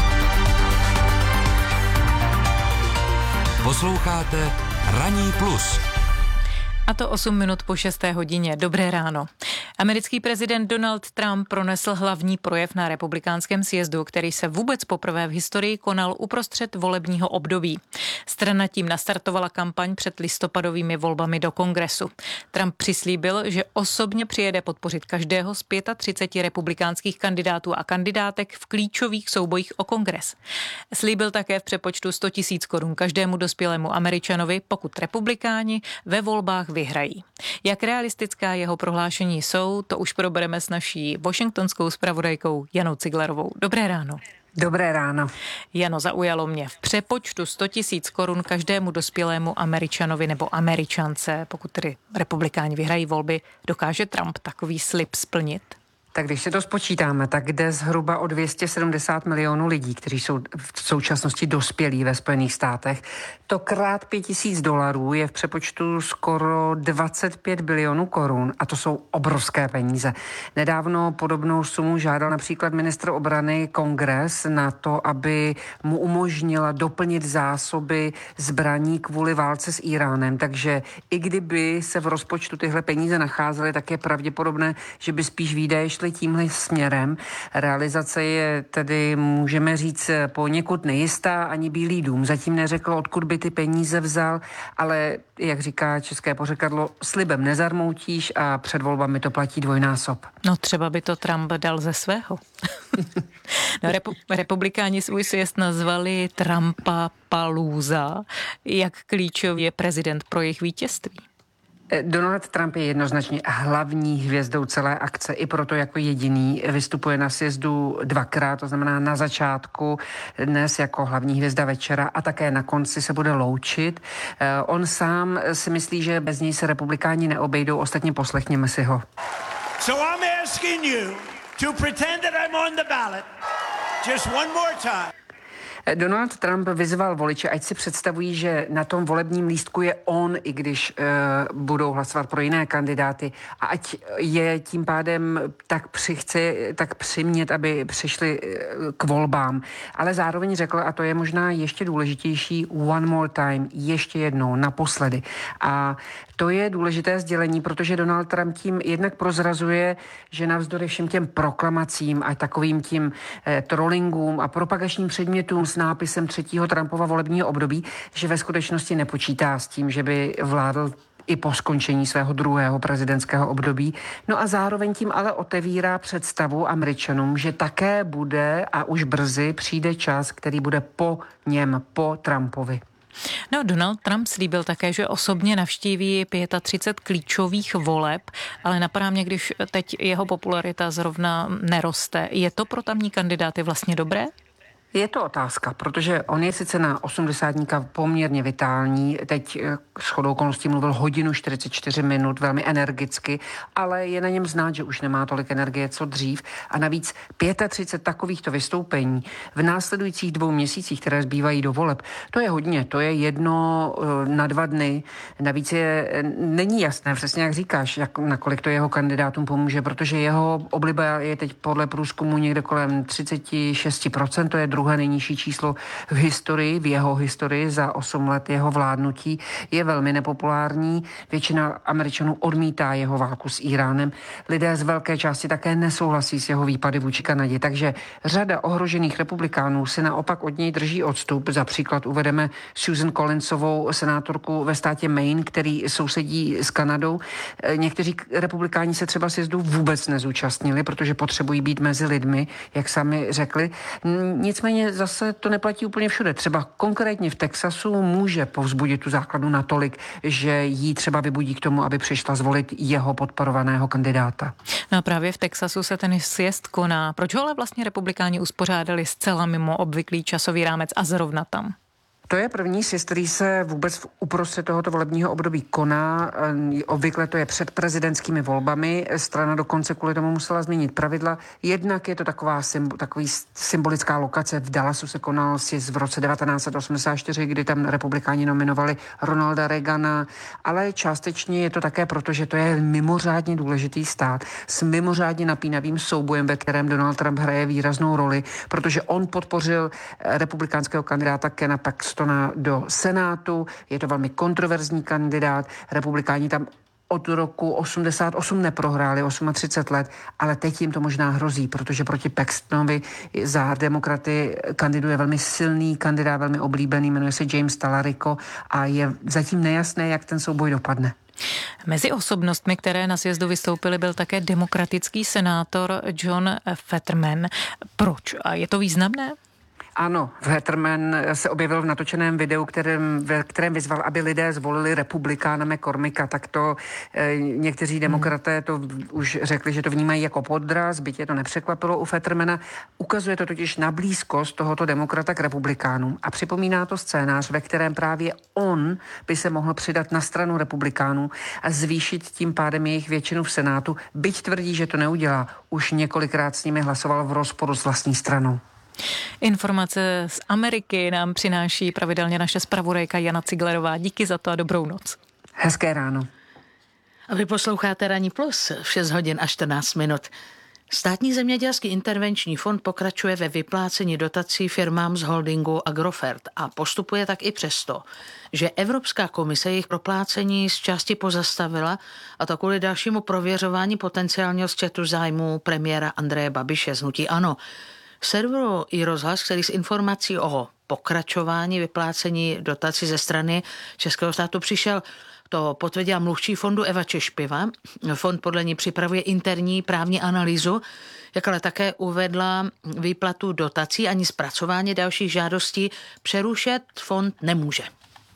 [SPEAKER 4] Posloucháte Ranní plus.
[SPEAKER 11] A to osm minut po šesté hodině. Dobré ráno. Americký prezident Donald Trump pronesl hlavní projev na republikánském sjezdu, který se vůbec poprvé v historii konal uprostřed volebního období. Strana tím nastartovala kampaň před listopadovými volbami do kongresu. Trump přislíbil, že osobně přijede podpořit každého z třiceti pěti republikánských kandidátů a kandidátek v klíčových soubojích o kongres. Slíbil také v přepočtu sto tisíc korun každému dospělému Američanovi, pokud republikáni ve volbách vyhrají. Jak realistická jeho prohlášení jsou, to už probereme s naší washingtonskou zpravodajkou Janou Ciglerovou. Dobré ráno.
[SPEAKER 23] Dobré ráno.
[SPEAKER 11] Jano, zaujalo mě v přepočtu sto tisíc korun každému dospělému Američanovi nebo Američance, pokud tedy republikáni vyhrají volby, dokáže Trump takový slib splnit?
[SPEAKER 23] Tak když se to spočítáme, tak jde zhruba o dvě stě sedmdesát milionů lidí, kteří jsou v současnosti dospělí ve Spojených státech. To krát pět tisíc dolarů je v přepočtu skoro dvacet pět bilionů korun a to jsou obrovské peníze. Nedávno podobnou sumu žádal například ministr obrany Kongres na to, aby mu umožnila doplnit zásoby zbraní kvůli válce s Iránem. Takže i kdyby se v rozpočtu tyhle peníze nacházely, tak je pravděpodobné, že by spíš výdaje šly tímhle směrem. Realizace je tedy, můžeme říct, poněkud nejistá, ani Bílý dům zatím neřekl, odkud by ty peníze vzal, ale jak říká české pořekadlo, slibem nezarmoutíš a před volbami to platí dvojnásob.
[SPEAKER 11] No třeba by to Trump dal ze svého. No, repu- republikáni svůj sjezd nazvali Trumpa palůza. Jak klíčový je prezident pro jejich vítězství?
[SPEAKER 23] Donald Trump je jednoznačně hlavní hvězdou celé akce, i proto jako jediný vystupuje na sjezdu dvakrát, to znamená na začátku dnes jako hlavní hvězda večera a také na konci se bude loučit. On sám si myslí, že bez něj se republikáni neobejdou, ostatně poslechněme si ho.
[SPEAKER 1] So I'm asking you to pretend that I'm on the ballot just one more time.
[SPEAKER 23] Donald Trump vyzval voliče, ať si představují, že na tom volebním lístku je on, i když uh, budou hlasovat pro jiné kandidáty, a ať je tím pádem tak přichce, tak přimět, aby přišli uh, k volbám. Ale zároveň řekl, a to je možná ještě důležitější, one more time, ještě jednou, naposledy. A to je důležité sdělení, protože Donald Trump tím jednak prozrazuje, že navzdory všem těm proklamacím a takovým tím eh, trollingům a propagačním předmětům s nápisem třetího Trumpova volebního období, že ve skutečnosti nepočítá s tím, že by vládl i po skončení svého druhého prezidentského období. No a zároveň tím ale otevírá představu Američanům, že také bude a už brzy přijde čas, který bude po něm, po Trumpovi.
[SPEAKER 11] No, Donald Trump slíbil také, že osobně navštíví třicet pět klíčových voleb, ale napadá mě, když teď jeho popularita zrovna neroste. Je to pro tamní kandidáty vlastně dobré?
[SPEAKER 23] Je to otázka, protože on je sice na osmdesátníka poměrně vitální, teď shodou okolností mluvil hodinu čtyřicet čtyři minut, velmi energicky, ale je na něm znát, že už nemá tolik energie, co dřív, a navíc třicet pět takovýchto vystoupení v následujících dvou měsících, které zbývají do voleb, to je hodně, to je jedno na dva dny, navíc je, není jasné, přesně jak říkáš, jak, nakolik to jeho kandidátům pomůže, protože jeho obliba je teď podle průzkumu někde kolem třicet šest procent, to je druhé nejnižší číslo v historii, v jeho historii za osm let jeho vládnutí, je velmi nepopulární. Většina Američanů odmítá jeho válku s Iránem. Lidé z velké části také nesouhlasí s jeho výpady vůči Kanadě, takže řada ohrožených republikánů si naopak od něj drží odstup. Za příklad uvedeme Susan Collinsovou, senátorku ve státě Maine, který sousedí s Kanadou. Někteří republikáni se třeba sjezdu vůbec nezúčastnili, protože potřebují být mezi lidmi, jak sami řekli. Nicméně zase to neplatí úplně všude. Třeba konkrétně v Texasu může povzbudit tu základnu natolik, že jí třeba vybudí k tomu, aby přišla zvolit jeho podporovaného kandidáta.
[SPEAKER 11] No a právě v Texasu se ten sjezd koná. Proč ho ale vlastně republikáni uspořádali zcela mimo obvyklý časový rámec a zrovna tam?
[SPEAKER 23] To je první sjezd, který se vůbec uprostřed tohoto volebního období koná. Obvykle to je před prezidentskými volbami. Strana dokonce kvůli tomu musela změnit pravidla. Jednak je to taková takový symbolická lokace. V Dallasu se konal sjezd v roce devatenáct set osmdesát čtyři, kdy tam republikáni nominovali Ronalda Reagana, ale částečně je to také proto, že to je mimořádně důležitý stát s mimořádně napínavým soubojem, ve kterém Donald Trump hraje výraznou roli, protože on podpořil republikánského kandidáta Kena Paxtona do Senátu. Je to velmi kontroverzní kandidát. Republikáni tam od roku osmdesát osm neprohráli, třicet osm let, ale teď jim to možná hrozí, protože proti Paxtonovi za demokraty kandiduje velmi silný kandidát, velmi oblíbený, jmenuje se James Talarico a je zatím nejasné, jak ten souboj dopadne.
[SPEAKER 11] Mezi osobnostmi, které na sjezdu vystoupily, byl také demokratický senátor John Fetterman. Proč? A je to významné?
[SPEAKER 23] Ano, Fetterman se objevil v natočeném videu, kterém, ve kterém vyzval, aby lidé zvolili republikána McCormicka. Tak to e, někteří demokraté to už řekli, že to vnímají jako podraz, byť je to nepřekvapilo u Fettermana. Ukazuje to totiž na blízkost tohoto demokrata k republikánům a připomíná to scénář, ve kterém právě on by se mohl přidat na stranu republikánů a zvýšit tím pádem jejich většinu v Senátu, byť tvrdí, že to neudělá. Už několikrát s nimi hlasoval v rozporu s vlastní stranou.
[SPEAKER 11] Informace z Ameriky nám přináší pravidelně naše zpravodajka Jana Ciglerová. Díky za to a dobrou noc.
[SPEAKER 23] Hezké ráno.
[SPEAKER 12] A vy posloucháte Ranní plus v šest hodin a čtrnáct minut. Státní zemědělský intervenční fond pokračuje ve vyplácení dotací firmám z holdingu Agrofert a postupuje tak i přesto, že Evropská komise jejich proplácení z části pozastavila, a to kvůli dalšímu prověřování potenciálního střetu zájmu premiéra Andreje Babiše z hnutí ANO. V serveru iRozhlas, který s informací o pokračování vyplácení dotací ze strany českého státu přišel, to potvrdila mluvčí fondu Eva Češpiva. Fond podle ní připravuje interní právní analýzu, jak ale také uvedla výplatu dotací ani zpracování dalších žádostí přerušit fond nemůže.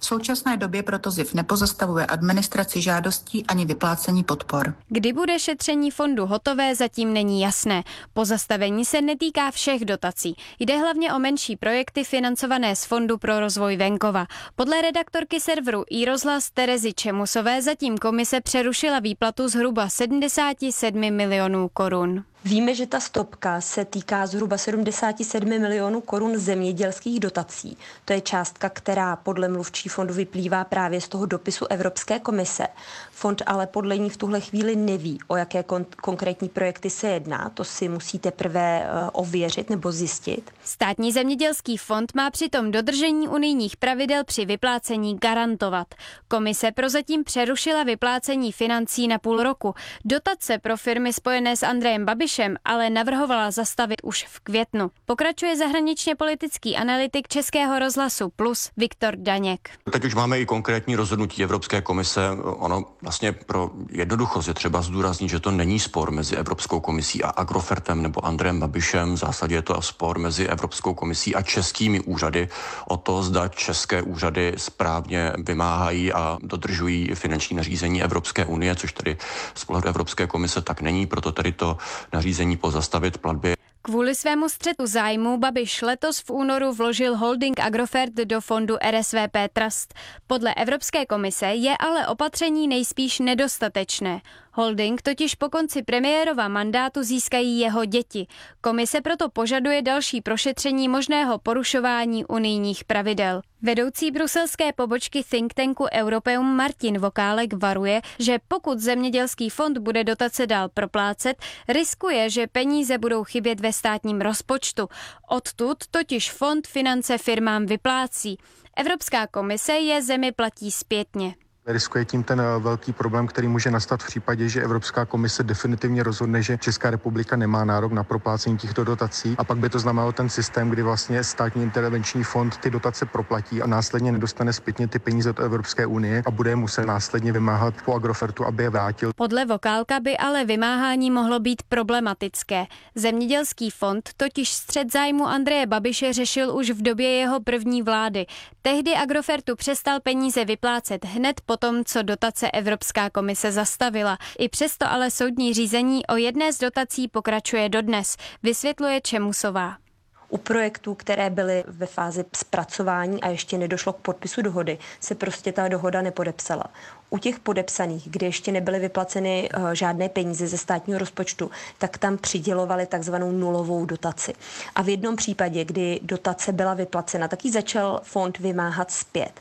[SPEAKER 3] V současné době proto Z I F nepozastavuje administraci žádostí ani vyplácení podpor.
[SPEAKER 5] Kdy bude šetření fondu hotové, zatím není jasné. Pozastavení se netýká všech dotací. Jde hlavně o menší projekty financované z Fondu pro rozvoj venkova. Podle redaktorky serveru iRozhlas Terezy Čemusové zatím komise přerušila výplatu zhruba sedmdesát sedm milionů korun.
[SPEAKER 6] Víme, že ta stopka se týká zhruba sedmdesát sedm milionů korun zemědělských dotací. To je částka, která podle mluvčí fondu vyplývá právě z toho dopisu Evropské komise. Fond ale podle ní v tuhle chvíli neví, o jaké kon- konkrétní projekty se jedná. To si musí teprve uh, ověřit nebo zjistit.
[SPEAKER 5] Státní zemědělský fond má přitom dodržení unijních pravidel při vyplácení garantovat. Komise prozatím přerušila vyplácení financí na půl roku. Dotace pro firmy spojené s Andrejem Babišem ale navrhovala zastavit už v květnu. Pokračuje zahraničně politický analytik Českého rozhlasu Plus Viktor Daněk.
[SPEAKER 24] Teď už máme i konkrétní rozhodnutí Evropské komise. Ono vlastně pro jednoduchost je třeba zdůraznit, že to není spor mezi Evropskou komisí a Agrofertem nebo Andrejem Babišem. V zásadě je to spor mezi Evropskou komisí a českými úřady o to, zda české úřady správně vymáhají a dodržují finanční nařízení Evropské unie, což tedy z pohledu Evropské komise tak není, proto tedy to nařízení pozastavit platby.
[SPEAKER 5] Kvůli svému střetu zájmů Babiš letos v únoru vložil holding Agrofert do fondu R S V P Trust. Podle Evropské komise je ale opatření nejspíš nedostatečné. Holding totiž po konci premiérova mandátu získají jeho děti. Komise proto požaduje další prošetření možného porušování unijních pravidel. Vedoucí bruselské pobočky think tanku Europeum Martin Vokálek varuje, že pokud zemědělský fond bude dotace dál proplácet, riskuje, že peníze budou chybět ve státním rozpočtu. Odtud totiž fond finance firmám vyplácí. Evropská komise je zemi platí zpětně.
[SPEAKER 25] Riskuje tím ten velký problém, který může nastat v případě, že Evropská komise definitivně rozhodne, že Česká republika nemá nárok na proplácení těchto dotací, a pak by to znamenalo ten systém, kdy vlastně státní intervenční fond ty dotace proplatí a následně nedostane zpětně ty peníze od Evropské unie a bude je muset následně vymáhat po Agrofertu, aby je vrátil.
[SPEAKER 5] Podle Vokálka by ale vymáhání mohlo být problematické. Zemědělský fond totiž střet zájmu Andreje Babiše řešil už v době jeho první vlády. Tehdy Agrofertu přestal peníze vyplácet hned po tom, co dotace Evropská komise zastavila. I přesto ale soudní řízení o jedné z dotací pokračuje dodnes, vysvětluje Čemusová.
[SPEAKER 6] U projektů, které byly ve fázi zpracování a ještě nedošlo k podpisu dohody, se prostě ta dohoda nepodepsala. U těch podepsaných, kde ještě nebyly vyplaceny uh, žádné peníze ze státního rozpočtu, tak tam přidělovali takzvanou nulovou dotaci. A v jednom případě, kdy dotace byla vyplacena, tak ji začal fond vymáhat zpět.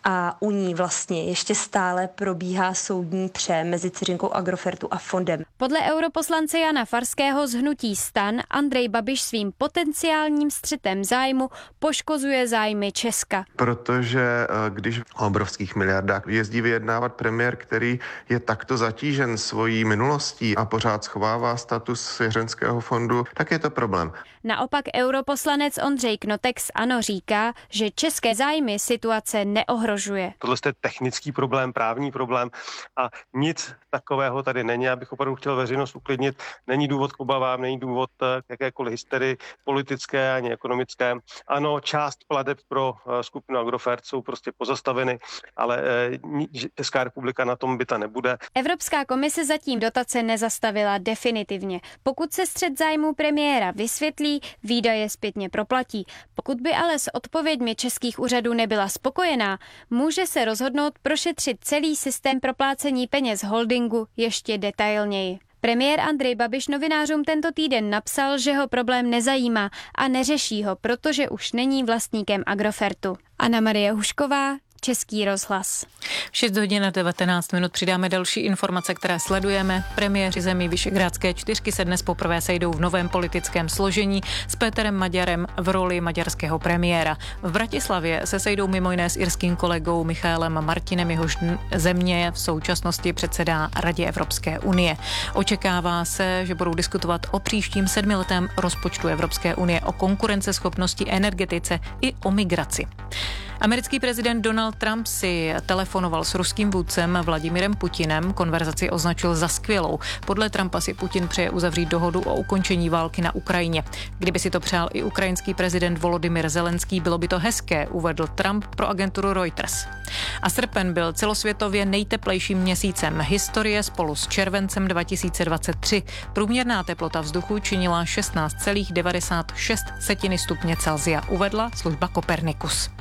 [SPEAKER 6] A u ní vlastně ještě stále probíhá soudní pře mezi dceřinkou Agrofertu a fondem.
[SPEAKER 5] Podle europoslance Jana Farského z hnutí STAN Andrej Babiš svým potenciálním střetem zájmu poškozuje zájmy Česka.
[SPEAKER 26] Protože když v obrovských miliardách jezdí vyjednávat premiér, který je takto zatížen svojí minulostí a pořád schovává status svěřenského fondu, tak je to problém.
[SPEAKER 5] Naopak europoslanec Ondřej Knotek z ANO říká, že české zájmy situace neohrožuje.
[SPEAKER 27] Tohle je technický problém, právní problém a nic takového tady není. Já bych opravdu chtěl veřejnost uklidnit. Není důvod k obavám, není důvod k jakékoliv hysterii politické ani ekonomické. Ano, část plateb pro skupinu Agrofert jsou prostě pozastaveny, ale Česká republika na tom bita nebude.
[SPEAKER 5] Evropská komise zatím dotace nezastavila definitivně. Pokud se střet zájmů premiéra vysvětlí, výdaje zpětně proplatí. Pokud by ale s odpověďmi českých úřadů nebyla spokojená, může se rozhodnout prošetřit celý systém proplácení peněz holdingu ještě detailněji. Premiér Andrej Babiš novinářům tento týden napsal, že ho problém nezajímá a neřeší ho, protože už není vlastníkem Agrofertu. Anna Marie Hušková, Český rozhlas.
[SPEAKER 11] šest hodin a devatenáct minut přidáme další informace, které sledujeme. Premiéři zemí Visegrádské čtyřky se dnes poprvé sejdou v novém politickém složení s Péterem Maďarem v roli maďarského premiéra. V Bratislavě se sejdou mimo jiné s irským kolegou Michaelem Martinem, jehož země v současnosti předsedá Radě Evropské unie. Očekává se, že budou diskutovat o příštím sedmiletém rozpočtu Evropské unie, o konkurenceschopnosti, energetice i o migraci. Americký prezident Donald Trump si telefonoval s ruským vůdcem Vladimirem Putinem. Konverzaci označil za skvělou. Podle Trumpa si Putin přeje uzavřít dohodu o ukončení války na Ukrajině. Kdyby si to přál i ukrajinský prezident Volodymyr Zelenský, bylo by to hezké, uvedl Trump pro agenturu Reuters. A srpen byl celosvětově nejteplejším měsícem historie spolu s červencem dva tisíce dvacet tři. Průměrná teplota vzduchu činila šestnáct celá devadesát šest stupně Celsia, uvedla služba Copernicus.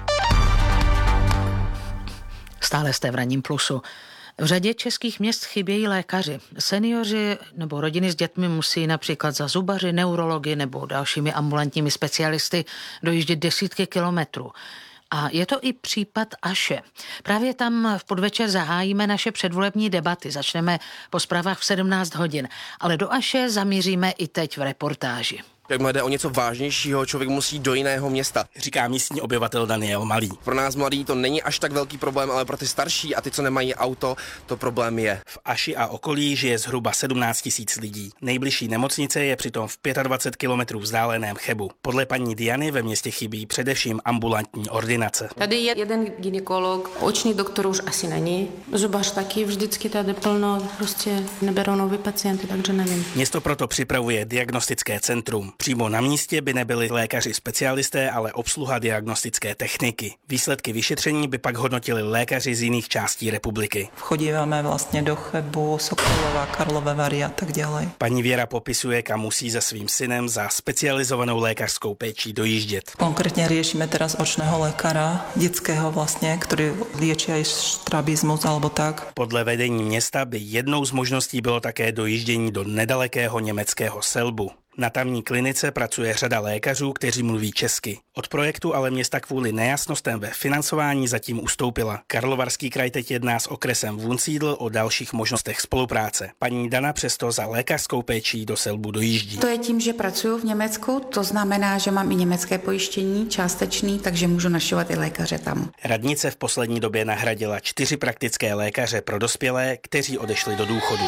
[SPEAKER 12] Stále jste v Ranním plusu. V řadě českých měst chybějí lékaři. Seniori nebo rodiny s dětmi musí například za zubaři, neurology nebo dalšími ambulantními specialisty dojíždět desítky kilometrů. A je to i případ Aše. Právě tam v podvečer zahájíme naše předvolební debaty. Začneme po zprávách v sedmnáct hodin. Ale do Aše zamíříme i teď v reportáži.
[SPEAKER 2] Jakmile jde o něco vážnějšího, člověk musí do jiného města, říká místní obyvatel Daniel Malý. Pro nás mladý to není až tak velký problém, ale pro ty starší a ty, co nemají auto, to problém je. V Aši a okolí žije zhruba sedmnáct tisíc lidí. Nejbližší nemocnice je přitom v dvacet pět kilometrů vzdáleném Chebu. Podle paní Diany ve městě chybí především ambulantní ordinace.
[SPEAKER 7] Tady je jeden gynekolog, oční doktor už asi není, zubař taky vždycky tady plno, prostě neberou nový pacienty, takže nevím.
[SPEAKER 2] Město proto připravuje diagnostické centrum. Přímo na místě by nebyli lékaři specialisté, ale obsluha diagnostické techniky. Výsledky vyšetření by pak hodnotili lékaři z jiných částí republiky.
[SPEAKER 8] Chodíme vlastně do Chebu, Sokolova, Karlové Vary a tak dále.
[SPEAKER 2] Paní Věra popisuje, kam musí se svým synem za specializovanou lékařskou péčí dojíždět.
[SPEAKER 8] Konkrétně řešíme teraz očného lékaře, dětského vlastně, který léčí aj strabizmus alebo tak.
[SPEAKER 2] Podle vedení města by jednou z možností bylo také dojíždění do nedalekého německého Selbu. Na tamní klinice pracuje řada lékařů, kteří mluví česky. Od projektu ale města kvůli nejasnostem ve financování zatím ustoupila. Karlovarský kraj teď jedná s okresem Wunsiedl o dalších možnostech spolupráce. Paní Dana přesto za lékařskou péčí do Selbu dojíždí.
[SPEAKER 3] To je tím, že pracuji v Německu, to znamená, že mám i německé pojištění částečný, takže můžu našovat i lékaře tam.
[SPEAKER 2] Radnice v poslední době nahradila čtyři praktické lékaře pro dospělé, kteří odešli do důchodu.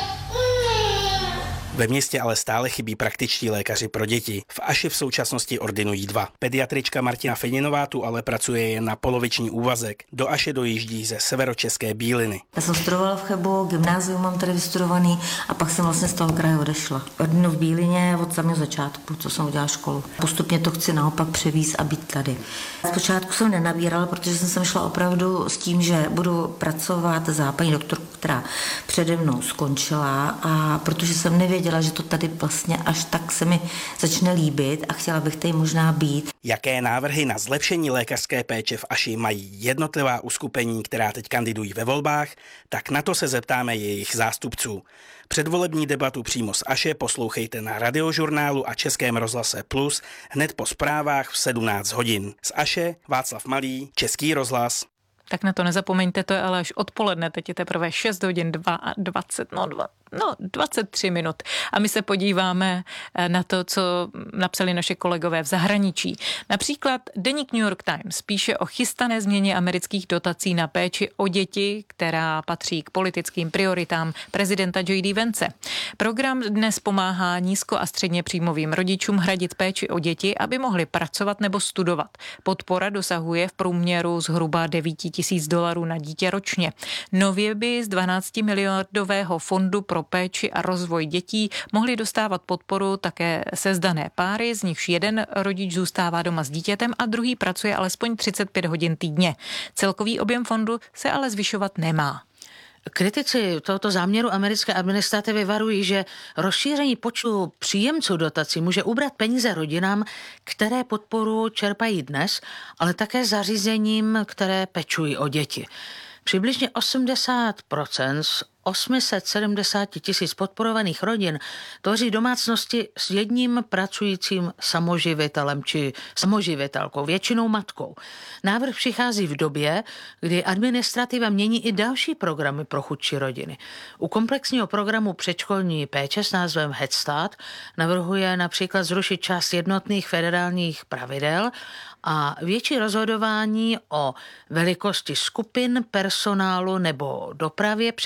[SPEAKER 2] Ve městě ale stále chybí praktičtí lékaři pro děti. V Aši v současnosti ordinují dva. Pediatrička Martina Feninová tu ale pracuje jen na poloviční úvazek. Do Aše dojíždí ze severočeské Bíliny.
[SPEAKER 10] Já jsem studovala v Chebu, gymnázium mám tady vystudovaný a pak jsem vlastně z toho kraje odešla. Ordinu v Bílině od samého začátku, co jsem udělala školu. Postupně to chci naopak převízt a být tady. Zpočátku jsem nenabírala, protože jsem sem šla opravdu s tím, že budu pracovat za paní doktorku, která přede mnou skončila, a protože jsem nevěděla, že to tady vlastně až tak se mi začne líbit a chtěla bych tady možná být.
[SPEAKER 2] Jaké návrhy na zlepšení lékařské péče v Aši mají jednotlivá uskupení, která teď kandidují ve volbách, tak na to se zeptáme jejich zástupců. Předvolební debatu přímo z Aše poslouchejte na Radiožurnálu a Českém rozhlase Plus hned po zprávách v sedmnáct hodin. Z Aše Václav Malý, Český rozhlas.
[SPEAKER 11] Tak na to nezapomeňte, to je ale až odpoledne, teď je teprve šest hodin dvacet, no, dva, no dvacet tři minut. A my se podíváme na to, co napsali naše kolegové v zahraničí. Například deník New York Times píše o chystané změně amerických dotací na péči o děti, která patří k politickým prioritám prezidenta J D Vance. Program dnes pomáhá nízko a středně příjmovým rodičům hradit péči o děti, aby mohli pracovat nebo studovat. Podpora dosahuje v průměru zhruba devět tisíc dolarů na dítě ročně. Nově by z dvanáctimiliardového fondu pro péči a rozvoj dětí mohli dostávat podporu také sezdané páry, z nichž jeden rodič zůstává doma s dítětem a druhý pracuje alespoň třicet pět hodin týdně. Celkový objem fondu se ale zvyšovat nemá.
[SPEAKER 12] Kritici tohoto záměru americké administrativy varují, že rozšíření počtu příjemců dotací může ubrat peníze rodinám, které podporu čerpají dnes, ale také zařízením, které pečují o děti. Přibližně osmdesát procent z osm set sedmdesát tisíc podporovaných rodin tvoří domácnosti s jedním pracujícím samoživitelem či samoživitelkou, většinou matkou. Návrh přichází v době, kdy administrativa mění i další programy pro chudší rodiny. U komplexního programu předškolní péče s názvem Head Start navrhuje například zrušit část jednotných federálních pravidel a větší rozhodování o velikosti skupin, personálu nebo dopravě přenechá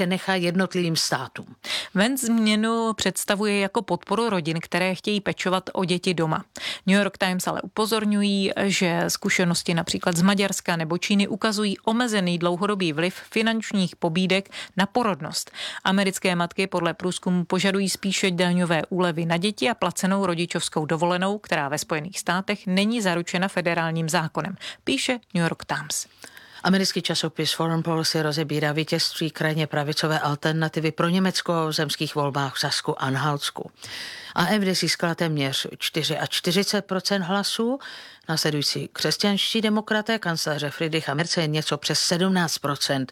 [SPEAKER 12] jednotlivým státům.
[SPEAKER 11] Vance změnu představuje jako podporu rodin, které chtějí pečovat o děti doma. New York Times ale upozorňují, že zkušenosti například z Maďarska nebo Číny ukazují omezený dlouhodobý vliv finančních pobídek na porodnost. Americké matky podle průzkumu požadují spíše daňové úlevy na děti a placenou rodičovskou dovolenou, která ve Spojených státech není zaručena federálním zákonem, píše New York Times.
[SPEAKER 12] Americký časopis Foreign Policy rozebírá vítězství krajně pravicové alternativy pro Německo v zemských volbách v Sasku a Anhaltsku. A AfD získala téměř čtyřicet čtyři procent hlasů, následující křesťanští demokraté kancléře Friedricha Merze je něco přes sedmnáct procent.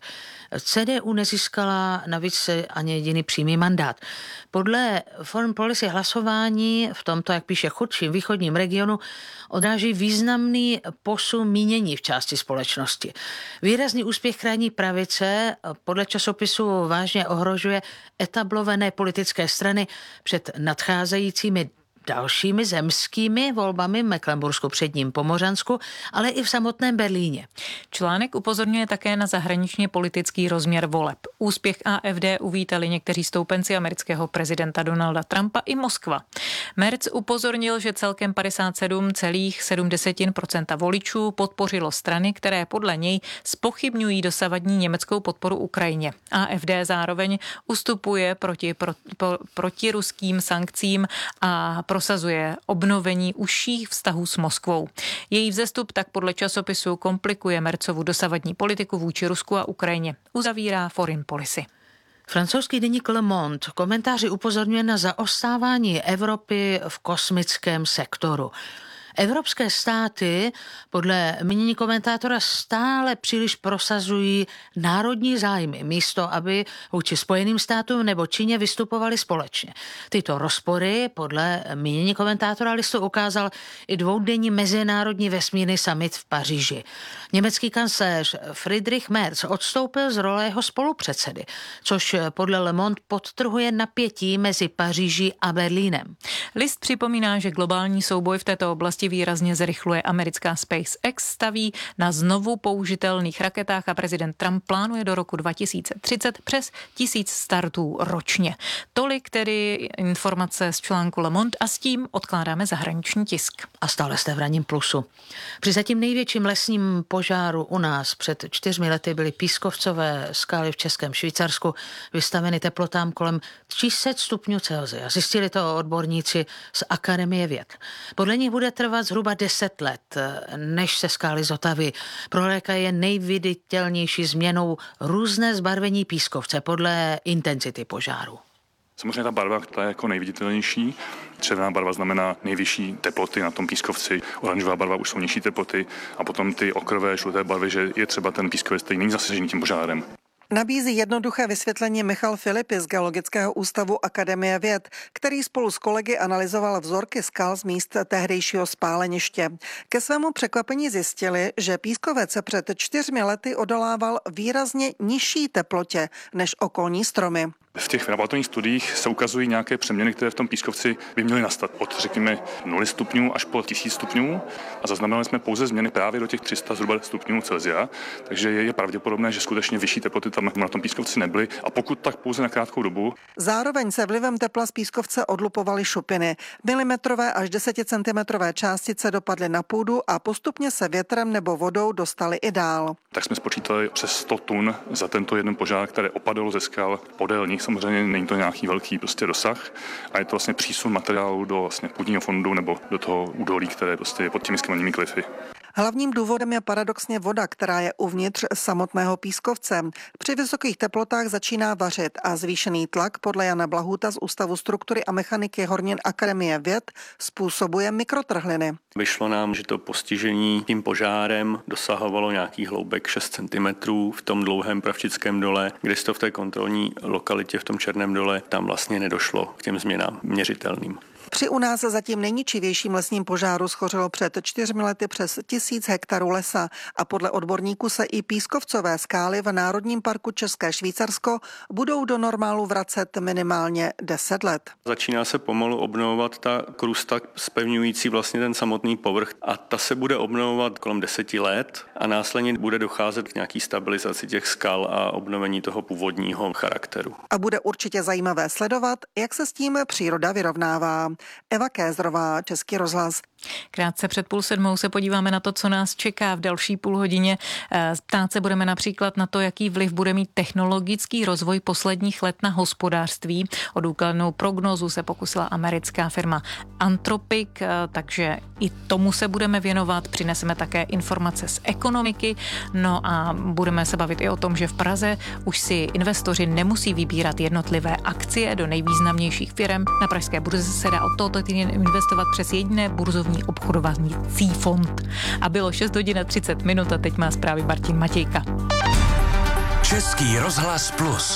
[SPEAKER 12] C D U nezískala navíc ani jediný přímý mandát. Podle Foreign Policy hlasování v tomto, jak píše, chudším východním regionu odráží významný posun mínění v části společnosti. Výrazný úspěch krajní pravice podle časopisu vážně ohrožuje etablované politické strany před nadcházejícími dalšími zemskými volbami v Mecklenbursku, předním Pomořansku, ale i v samotném Berlíně.
[SPEAKER 11] Článek upozorňuje také na zahraničně politický rozměr voleb. Úspěch A F D uvítali někteří stoupenci amerického prezidenta Donalda Trumpa i Moskva. Merz upozornil, že celkem padesát sedm celá sedm procenta voličů podpořilo strany, které podle něj zpochybňují dosavadní německou podporu Ukrajině. A F D zároveň ustupuje proti, pro, pro, proti ruským sankcím a prosazuje obnovení užších vztahů s Moskvou. Její vzestup tak podle časopisu komplikuje Merzovu dosavadní politiku vůči Rusku a Ukrajině. Uzavírá Foreign Policy.
[SPEAKER 12] Francouzský deník Le Monde komentáři upozorňuje na zaostávání Evropy v kosmickém sektoru. Evropské státy podle mínění komentátora stále příliš prosazují národní zájmy, místo aby vůči Spojeným státům nebo Číně vystupovali společně. Tyto rozpory podle mínění komentátora listu ukázal i dvoudenní mezinárodní vesmírný summit v Paříži. Německý kancléř Friedrich Merz odstoupil z role jeho spolupředsedy, což podle Le Monde podtrhuje napětí mezi Paříží a Berlínem.
[SPEAKER 11] List připomíná, že globální souboj v této oblasti výrazně zrychluje. Americká SpaceX staví na znovu použitelných raketách a prezident Trump plánuje do roku dva tisíce třicet přes tisíc startů ročně. Tolik tedy informace z článku Le Monde a s tím odkládáme zahraniční tisk.
[SPEAKER 12] A stále jste v Ranním plusu. Při zatím největším lesním požáru u nás před čtyřmi lety byly pískovcové skály v Českém Švýcarsku vystaveny teplotám kolem tři sta stupňů Celsia. Zjistili to odborníci z Akademie věd. Podle nich bude trvat zhruba deset let, než se skály zotaví. Pro léka je nejviditelnější změnou různé zbarvení pískovce podle intenzity požáru.
[SPEAKER 9] Samozřejmě ta barva, ta je jako nejviditelnější. Červená barva znamená nejvyšší teploty na tom pískovci, oranžová barva už jsou nižší teploty a potom ty okrové žluté barvy, že je třeba ten pískovec, který není zasažený tím požárem.
[SPEAKER 14] Nabízí jednoduché vysvětlení Michal Filipy z Geologického ústavu Akademie věd, který spolu s kolegy analyzoval vzorky skal z míst tehdejšího spáleniště. Ke svému překvapení zjistili, že pískovec se před čtyřmi lety odolával výrazně nižší teplotě než okolní stromy.
[SPEAKER 9] V těch laboratorních studiích se ukazují nějaké přeměny, které v tom pískovci by měly nastat od, řekněme, nula stupňů až po tisíc stupňů a zaznamenali jsme pouze změny právě do těch tři sta zhruba stupňů Celsia, takže je pravděpodobné, že skutečně vyšší teploty tam na tom pískovci nebyly a pokud tak pouze na krátkou dobu.
[SPEAKER 14] Zároveň se vlivem tepla z pískovce odlupovaly šupiny. Milimetrové až deseticentimetrové částice dopadly na půdu a postupně se větrem nebo vodou dostaly i dál.
[SPEAKER 9] Tak jsme spočítali přes sto tun za tento jeden požár, které opadalo ze skal podél nich. Samozřejmě není to nějaký velký prostě dosah a je to vlastně přísun materiálu do vlastně půdního fondu nebo do toho údolí, které prostě je pod těmi skleněnými klify.
[SPEAKER 14] Hlavním důvodem je paradoxně voda, která je uvnitř samotného pískovce. Při vysokých teplotách začíná vařit a zvýšený tlak podle Jana Blahuta z Ústavu struktury a mechaniky hornin Akademie věd způsobuje mikrotrhliny.
[SPEAKER 15] Vyšlo nám, že to postižení tím požárem dosahovalo nějakých hloubek šest centimetrů v tom dlouhém Pravčickém dole, kde to v té kontrolní lokalitě v tom Černém dole tam vlastně nedošlo k těm změnám měřitelným.
[SPEAKER 14] Při u nás zatím nejničivějším lesním požáru schořelo před čtyřmi lety přes tisíc hektarů lesa a podle odborníků se i pískovcové skály v Národním parku České Švýcarsko budou do normálu vracet minimálně deset let.
[SPEAKER 15] Začíná se pomalu obnovovat ta krusta zpevňující vlastně ten samotný povrch a ta se bude obnovovat kolem deseti let a následně bude docházet k nějaký stabilizaci těch skal a obnovení toho původního charakteru.
[SPEAKER 14] A bude určitě zajímavé sledovat, jak se s tím příroda vyrovnává. Eva Kézrová, Český rozhlas.
[SPEAKER 11] Krátce před půl sedmou se podíváme na to, co nás čeká v další půlhodině. Ptát se budeme například na to, jaký vliv bude mít technologický rozvoj posledních let na hospodářství. O důkladnou prognózu se pokusila americká firma Anthropic, takže i tomu se budeme věnovat. Přineseme také informace z ekonomiky, no a budeme se bavit i o tom, že v Praze už si investoři nemusí vybírat jednotlivé akcie do nejvýznamnějších firm. Na pražské burze se dá od tohoto týdne investovat přes jediné burzovní obchodovací fond. A bylo šest hodin a třicet minut a teď má zprávy Martin Matějka.
[SPEAKER 4] Český rozhlas plus.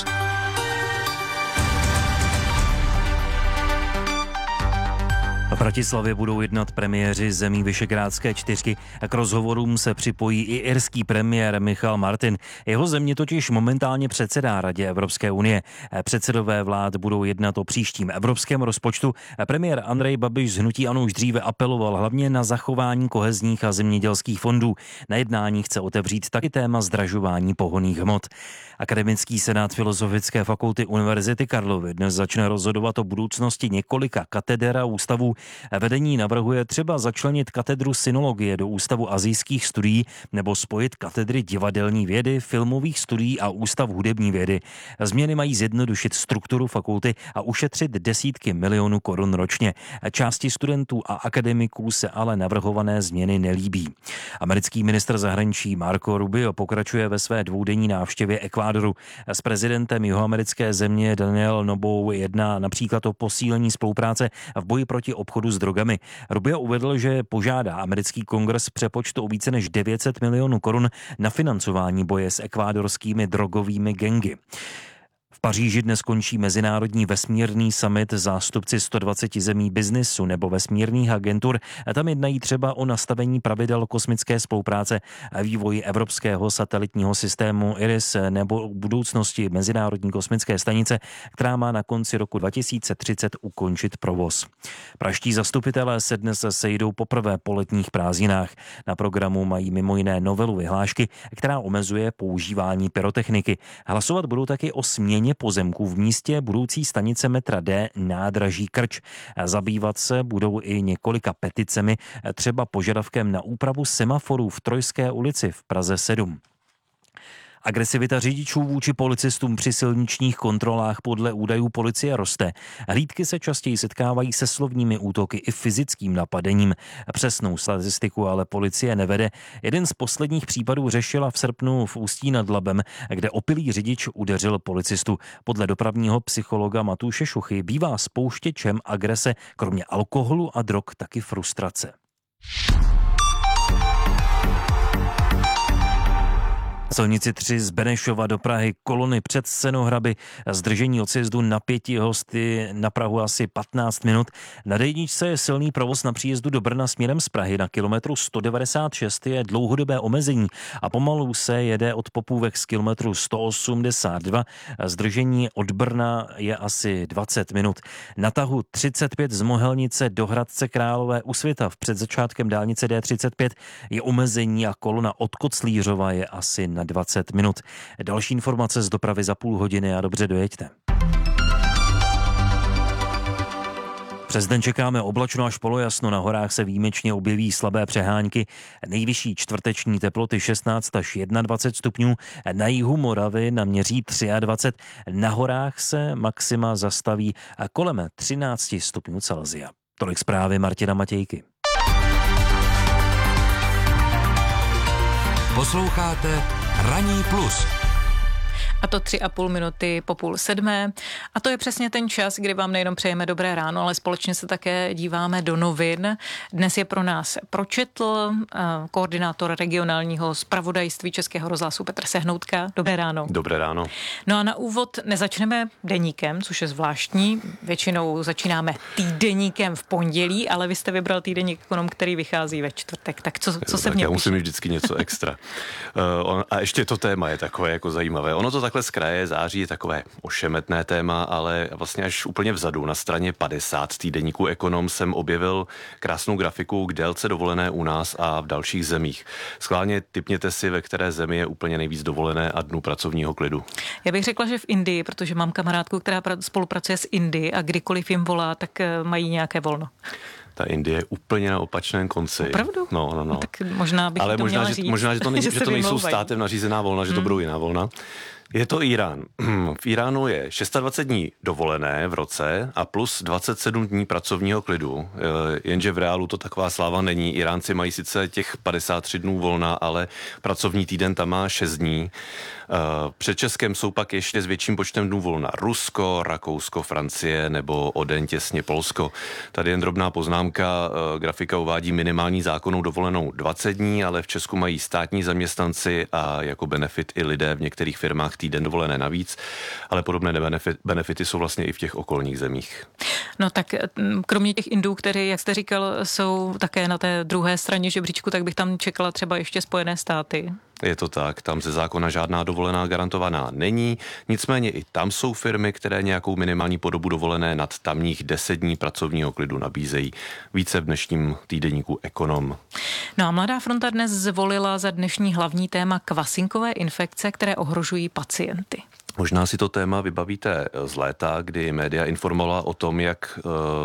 [SPEAKER 13] V Bratislavě budou jednat premiéři zemí Visegrádské čtyřky a k rozhovorům se připojí i irský premiér Michal Martin. Jeho země totiž momentálně předsedá Radě Evropské unie. Předsedové vlád budou jednat o příštím evropském rozpočtu. Premiér Andrej Babiš z hnutí ANO už dříve apeloval hlavně na zachování kohezních a zemědělských fondů. Na jednání chce otevřít taky téma zdražování pohonných hmot. Akademický senát Filozofické fakulty Univerzity Karlovy dnes začne rozhodovat o budoucnosti několika kateder a ústavů. Vedení navrhuje třeba začlenit katedru sinologie do Ústavu asijských studií nebo spojit katedry divadelní vědy, filmových studií a Ústav hudební vědy. Změny mají zjednodušit strukturu fakulty a ušetřit desítky milionů korun ročně. Části studentů a akademiků se ale navrhované změny nelíbí. Americký ministr zahraničí Marco Rubio pokračuje ve své dvoudenní návštěvě Ekvádoru. S prezidentem jihoamerické země Daniel Nobou jedná například o posílení spolupráce v boji proti obchodu s drogami. Rubio uvedl, že požádá americký kongres přepočtu o více než devět set milionů korun na financování boje s ekvádorskými drogovými gangy. V Paříži dnes končí mezinárodní vesmírný summit. Zástupci sto dvacet zemí biznisu nebo vesmírných agentur tam jednají třeba o nastavení pravidel kosmické spolupráce a vývoji evropského satelitního systému IRIS nebo o budoucnosti Mezinárodní kosmické stanice, která má na konci roku dva tisíce třicet ukončit provoz. Pražští zastupitelé se dnes sejdou poprvé po letních prázdninách. Na programu mají mimo jiné novelu vyhlášky, která omezuje používání pyrotechniky. Hlasovat budou taky o směně pozemků v místě budoucí stanice metra D nádraží Krč. Zabývat se budou i několika peticemi, třeba požadavkem na úpravu semaforů v Trojské ulici v Praze sedm. Agresivita řidičů vůči policistům při silničních kontrolách podle údajů policie roste. Hlídky se častěji setkávají se slovními útoky i fyzickým napadením. Přesnou statistiku ale policie nevede. Jeden z posledních případů řešila v srpnu v Ústí nad Labem, kde opilý řidič udeřil policistu. Podle dopravního psychologa Matouše Šuchy bývá spouštěčem agrese kromě alkoholu a drog taky frustrace. Silnici tři z Benešova do Prahy kolony před Senohraby, zdržení od sjezdu na pěti hosty na Prahu asi patnáct minut. Na D jedničce je silný provoz na příjezdu do Brna směrem z Prahy. Na kilometru sto devadesát šest je dlouhodobé omezení a pomalu se jede od Popůvek z kilometru sto osmdesát dva. Zdržení od Brna je asi dvacet minut. Na tahu třicet pět z Mohelnice do Hradce Králové u Svitav před začátkem dálnice D třicet pět je omezení a kolona od Koclířova je asi na dvacet minut. Další informace z dopravy za půl hodiny a dobře dojeďte. Přes den čekáme oblačno až polojasno, na horách se výjimečně objeví slabé přehánky. Nejvyšší čtvrteční teploty šestnáct až dvacet jedna stupňů, na jihu Moravy naměří dvacet tři, na horách se maxima zastaví kolem třináct stupňů Celsia. Tolik zprávy Martina Matějky.
[SPEAKER 4] Posloucháte Ranní plus.
[SPEAKER 11] A to tři a půl minuty po půl sedmé. A to je přesně ten čas, kdy vám nejenom přejeme dobré ráno, ale společně se také díváme do novin. Dnes je pro nás pročetl koordinátor regionálního zpravodajství Českého rozhlasu Petr Sehnoutka. Dobré ráno.
[SPEAKER 16] Dobré ráno.
[SPEAKER 11] No a na úvod nezačneme deníkem, což je zvláštní. Většinou začínáme týdeníkem v pondělí, ale vy jste vybral týdeník Ekonom, který vychází ve čtvrtek. Tak co, co se v něm
[SPEAKER 16] Já
[SPEAKER 11] píše?
[SPEAKER 16] musím mít vždycky něco extra. uh, a ještě to téma je takové jako zajímavé. Ono to takhle z kraje září je takové ošemetné téma, ale vlastně až úplně vzadu na straně padesát týdeníku Ekonom jsem objevil krásnou grafiku k délce dovolené u nás a v dalších zemích. Schválně tipněte si, ve které zemi je úplně nejvíc dovolené a dnů pracovního klidu.
[SPEAKER 11] Já bych řekla, že v Indii, protože mám kamarádku, která spolupracuje s Indii a kdykoliv jim volá, tak mají nějaké volno.
[SPEAKER 16] Ta Indie je úplně na opačném konci.
[SPEAKER 11] Opravdu?
[SPEAKER 16] No, no, no.
[SPEAKER 11] no tak možná bych
[SPEAKER 16] Ale
[SPEAKER 11] to
[SPEAKER 16] možná,
[SPEAKER 11] měla
[SPEAKER 16] že,
[SPEAKER 11] říct.
[SPEAKER 16] možná, že to, není,
[SPEAKER 11] že
[SPEAKER 16] že to nejsou státem nařízená volna, že to
[SPEAKER 11] Hmm.
[SPEAKER 16] budou jiná volna. Je to Irán. V Iránu je dvacet šest dní dovolené v roce a plus dvacet sedm dní pracovního klidu. Jenže v reálu to taková sláva není. Iránci mají sice těch padesát tři dnů volna, ale pracovní týden tam má šest dní. Před Českem jsou pak ještě s větším počtem dnů volna Rusko, Rakousko, Francie nebo o den těsně Polsko. Tady jen drobná poznámka. Grafika uvádí minimální zákonnou dovolenou dvacet dní, ale v Česku mají státní zaměstnanci a jako benefit i lidé v některých firmách týden dovolené navíc, ale podobné benefit, benefity jsou vlastně i v těch okolních zemích.
[SPEAKER 11] No tak kromě těch Indů, které, jak jste říkal, jsou také na té druhé straně žebříčku, tak bych tam čekala třeba ještě Spojené státy.
[SPEAKER 16] Je to tak, tam ze zákona žádná dovolená garantovaná není, nicméně i tam jsou firmy, které nějakou minimální podobu dovolené nad tamních deset dní pracovního klidu nabízejí. Více v dnešním týdeníku Ekonom.
[SPEAKER 11] No a Mladá fronta dnes zvolila za dnešní hlavní téma kvasinkové infekce, které ohrožují pacienty.
[SPEAKER 16] Možná si to téma vybavíte z léta, kdy média informovala o tom, jak,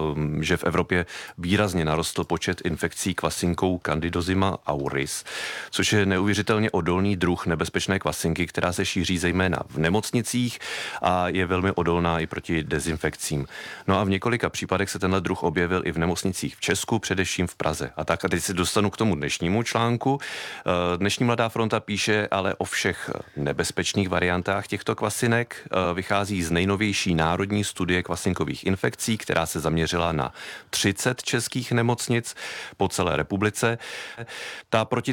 [SPEAKER 16] že v Evropě výrazně narostl počet infekcí kvasinkou Candidozima auris, což je neuvěřitelně odolný druh nebezpečné kvasinky, která se šíří zejména v nemocnicích a je velmi odolná i proti dezinfekcím. No a v několika případech se tenhle druh objevil i v nemocnicích v Česku, především v Praze. A tak a teď se dostanu k tomu dnešnímu článku. Dnešní Mladá fronta píše ale o všech nebezpečných variantách těchto kvasinek. Vychází z nejnovější národní studie kvasinkových infekcí, která se zaměřila na třicet českých nemocnic po celé republice. Ta proti